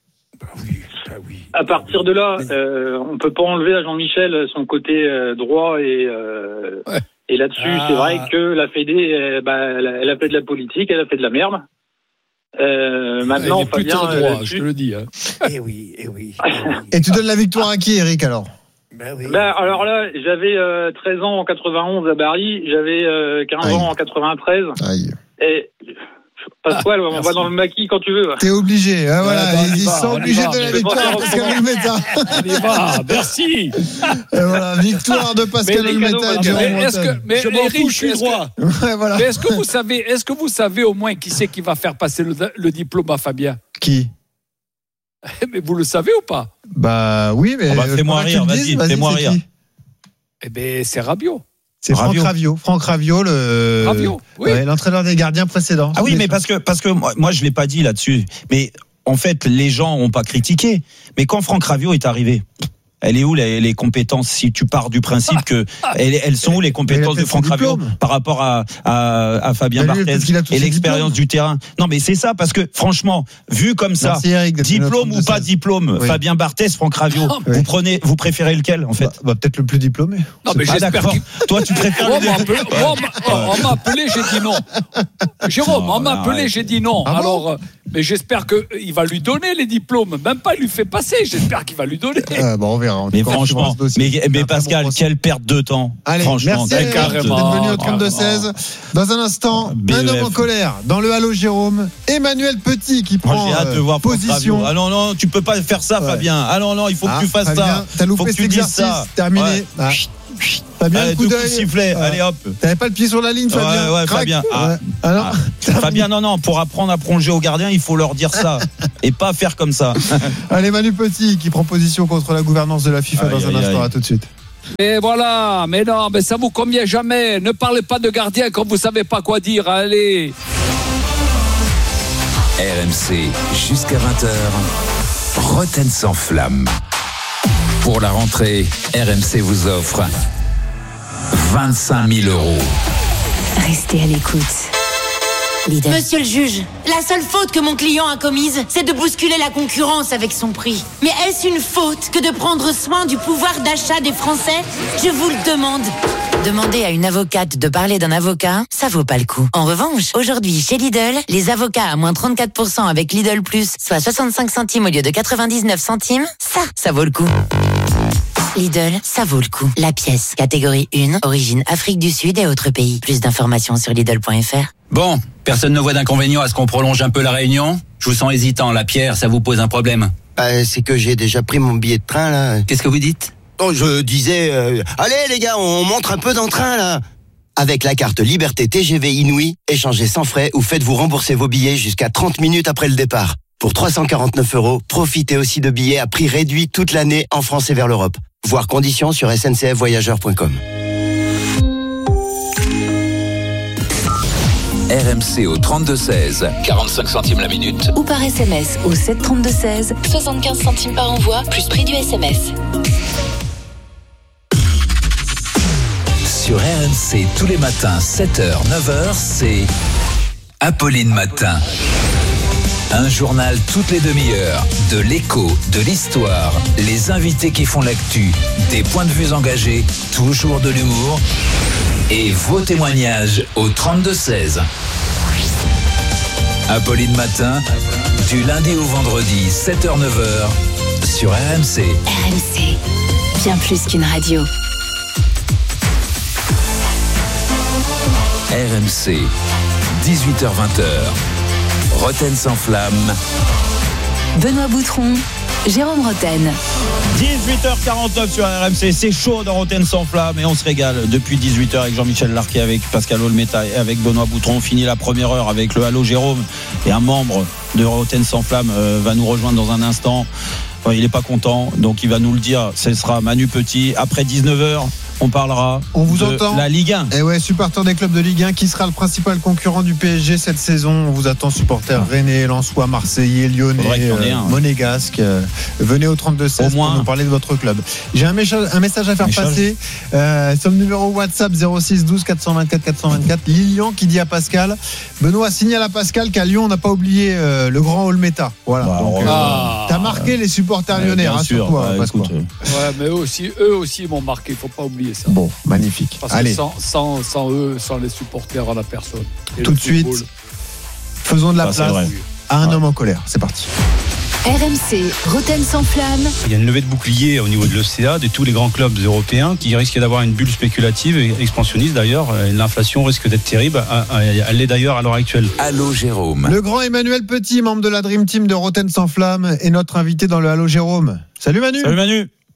Oui. À partir de là, on ne peut pas enlever à Jean-Michel son côté droit et là-dessus, c'est vrai que la Fédé, elle a fait de la politique, elle a fait de la merde. Maintenant, Fabien, droit, je te le dis. Eh oui. Et tu donnes la victoire à qui, Eric, alors? Alors là, j'avais 13 ans en 91 à Bari, j'avais 15 ans en 93. Aïe. Et Pasquale, on va dans le maquis quand tu veux. T'es obligé, ils sont obligés de la victoire, Pascal Olmeta. On y va, merci. Et voilà, victoire de Pascal Olmeta. Mais Eric, je suis droit. Voilà. Mais est-ce que vous savez au moins qui c'est qui va faire passer le diplôme à Fabien? Qui? Mais vous le savez ou pas? Bah oui, mais. Fais-moi rire, vas-y, fais-moi rire. Eh bien, c'est Rabiot. C'est Franck Raviot. Franck Raviot, l'entraîneur des gardiens précédents. Ah oui, mais parce que moi je l'ai pas dit là-dessus. Mais en fait, les gens ont pas critiqué. Mais quand Franck Raviot est arrivé, elle est où les compétences? Si tu pars du principe que elles sont où les compétences de Franck Raviot par rapport à Fabien Barthez et l'expérience du terrain? Non, mais c'est ça, parce que franchement, vu comme ça, merci Eric, diplôme ou pas diplôme, oui. Fabien Barthez, Franck Raviot, vous préférez lequel en fait? Peut-être le plus diplômé. Non, mais j'espère que toi tu préfères. On m'a appelé, j'ai dit non. Jérôme, on m'a appelé, j'ai dit non. Alors. Mais j'espère qu'il va lui donner les diplômes. Même pas, il lui fait passer. J'espère qu'il va lui donner. On verra. Mais franchement, mais Pascal, quelle perte de temps. Allez, franchement, merci carrément. d'être venu au 32-16. Dans un instant, un homme en colère. Dans le Halo Jérôme, Emmanuel Petit qui prend j'ai hâte de voir position. Ah non, tu peux pas faire ça, Fabien. Ah non, il faut que tu fasses ça. T'as loupé cet exercice. Terminé. Fabien, allez, coup d'œil. Sifflet. Allez hop. T'avais pas le pied sur la ligne, Fabien? Ouais, Fabien. Fabien, non, pour apprendre à plonger au gardien, il faut leur dire ça et pas faire comme ça. Allez, Manu Petit qui prend position contre la gouvernance de la FIFA dans un instant. À tout de suite. Et voilà, mais non, mais ça vous convient jamais. Ne parlez pas de gardien quand vous savez pas quoi dire. Allez. RMC jusqu'à 20h. Roten sans flamme. Pour la rentrée, RMC vous offre 25 000 €. Restez à l'écoute. Lidl. Monsieur le juge, la seule faute que mon client a commise, c'est de bousculer la concurrence avec son prix. Mais est-ce une faute que de prendre soin du pouvoir d'achat des Français? Je vous le demande. Demander à une avocate de parler d'un avocat, ça vaut pas le coup. En revanche, aujourd'hui, chez Lidl, les avocats à moins 34% avec Lidl Plus, soit 65 centimes au lieu de 99 centimes, ça vaut le coup. Lidl, ça vaut le coup. La pièce, catégorie 1, origine Afrique du Sud et autres pays. Plus d'informations sur Lidl.fr. Bon, personne ne voit d'inconvénient à ce qu'on prolonge un peu la réunion? Je vous sens hésitant, la Pierre, ça vous pose un problème? C'est que j'ai déjà pris mon billet de train, là. Qu'est-ce que vous dites? Oh, je disais, allez les gars, on montre un peu d'entrain, là. Avec la carte Liberté TGV Inouï, échangez sans frais ou faites-vous rembourser vos billets jusqu'à 30 minutes après le départ. Pour 349 €, profitez aussi de billets à prix réduit toute l'année en France et vers l'Europe. Voir conditions sur sncfvoyageurs.com. RMC au 32-16, 45 centimes la minute. Ou par SMS au 732-16, 75 centimes par envoi, plus prix du SMS. Sur RMC, tous les matins, 7h, 9h, c'est Apolline Matin. Un journal toutes les demi-heures, de l'écho, de l'histoire, les invités qui font l'actu, des points de vue engagés, toujours de l'humour et vos témoignages au 32-16. Apolline Matin, du lundi au vendredi, 7h-9h, sur RMC. RMC, bien plus qu'une radio. RMC, 18h-20h. Roten sans flamme. Benoît Boutron, Jérôme Roten. 18h49 sur RMC, c'est chaud dans Roten sans flamme et on se régale depuis 18h avec Jean-Michel Larquet, avec Pascal Olmeta et avec Benoît Boutron. On finit la première heure avec le Halo Jérôme et un membre de Roten sans flamme va nous rejoindre dans un instant. Il n'est pas content, donc il va nous le dire. Ce sera Manu Petit. Après 19h, on parlera de la Ligue 1. Et ouais, supporter des clubs de Ligue 1, qui sera le principal concurrent du PSG cette saison. On vous attend, supporters rennais, lensois, marseillais, lyonnais, monégasques. Venez au 32-16 pour nous parler de votre club. J'ai un message à faire passer sur le numéro WhatsApp 06 12 424 424. Lilian qui dit à Pascal, Benoît signale à Pascal qu'à Lyon on n'a pas oublié le grand Olmeta. Voilà. T'as marqué les supporters lyonnais, rassure-toi. Ouais, mais eux aussi m'ont marqué, il ne faut pas oublier ça. Bon, magnifique. Parce Allez. que sans eux, sans les supporters, on n'a personne. Et tout de suite, faisons de la place à un homme en colère. C'est parti. RMC, Roten sans flamme. Il y a une levée de bouclier au niveau de l'ECA, de tous les grands clubs européens qui risquent d'avoir une bulle spéculative et expansionniste d'ailleurs. L'inflation risque d'être terrible. Elle l'est d'ailleurs à l'heure actuelle. Allô Jérôme. Le grand Emmanuel Petit, membre de la Dream Team de Roten sans flamme, est notre invité dans le Allô Jérôme. Salut Manu. Salut Manu.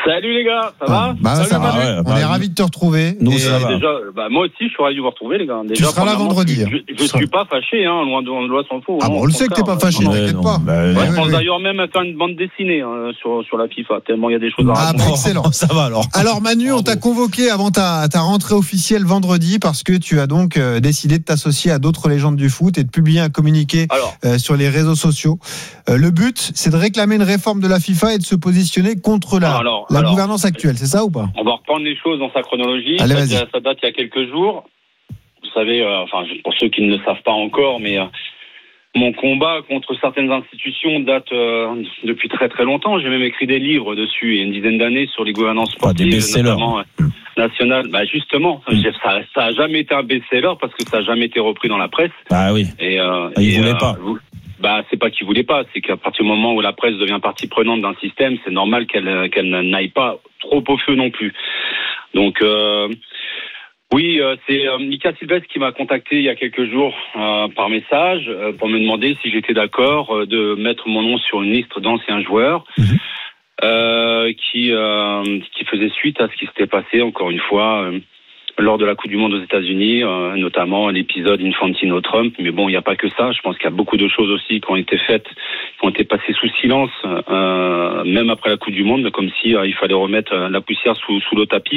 Salut les gars, ça va? Salut, ça va. Ouais, on est ravis de te retrouver. Nous, ça va. Déjà, moi aussi, je suis ravi de vous retrouver, les gars. Déjà, tu seras là vendredi. Je suis pas fâché, loin de s'en faut. Ah bon, on le sait que t'es pas fâché, t'inquiète pas. Je pense d'ailleurs même à faire une bande dessinée sur la FIFA, tellement il y a des choses à raconter. Excellent. Ça va alors. Alors Manu, on t'a convoqué avant ta rentrée officielle vendredi parce que tu as donc décidé de t'associer à d'autres légendes du foot et de publier un communiqué sur les réseaux sociaux. Le but, c'est de réclamer une réforme de la FIFA et de se positionner contre la gouvernance actuelle, c'est ça ou pas? On va reprendre les choses dans sa chronologie. Allez, ça date il y a quelques jours. Vous savez, pour ceux qui ne le savent pas encore, mais mon combat contre certaines institutions date depuis très très longtemps. J'ai même écrit des livres dessus il y a une dizaine d'années sur les gouvernances sportives, notamment nationales. Justement, ça a jamais été un best-seller parce que ça a jamais été repris dans la presse. Ah oui. Ils voulaient pas. C'est pas qu'ils voulaient pas, c'est qu'à partir du moment où la presse devient partie prenante d'un système, c'est normal qu'elle n'aille pas trop au feu non plus. Donc c'est Mika Silvestre qui m'a contacté il y a quelques jours par message pour me demander si j'étais d'accord de mettre mon nom sur une liste d'anciens joueurs qui faisait suite à ce qui s'était passé encore une fois lors de la Coupe du Monde aux États-Unis, notamment l'épisode Infantino-Trump. Mais bon, il n'y a pas que ça. Je pense qu'il y a beaucoup de choses aussi qui ont été faites, qui ont été passées sous silence, même après la Coupe du Monde, comme si il fallait remettre la poussière sous le tapis.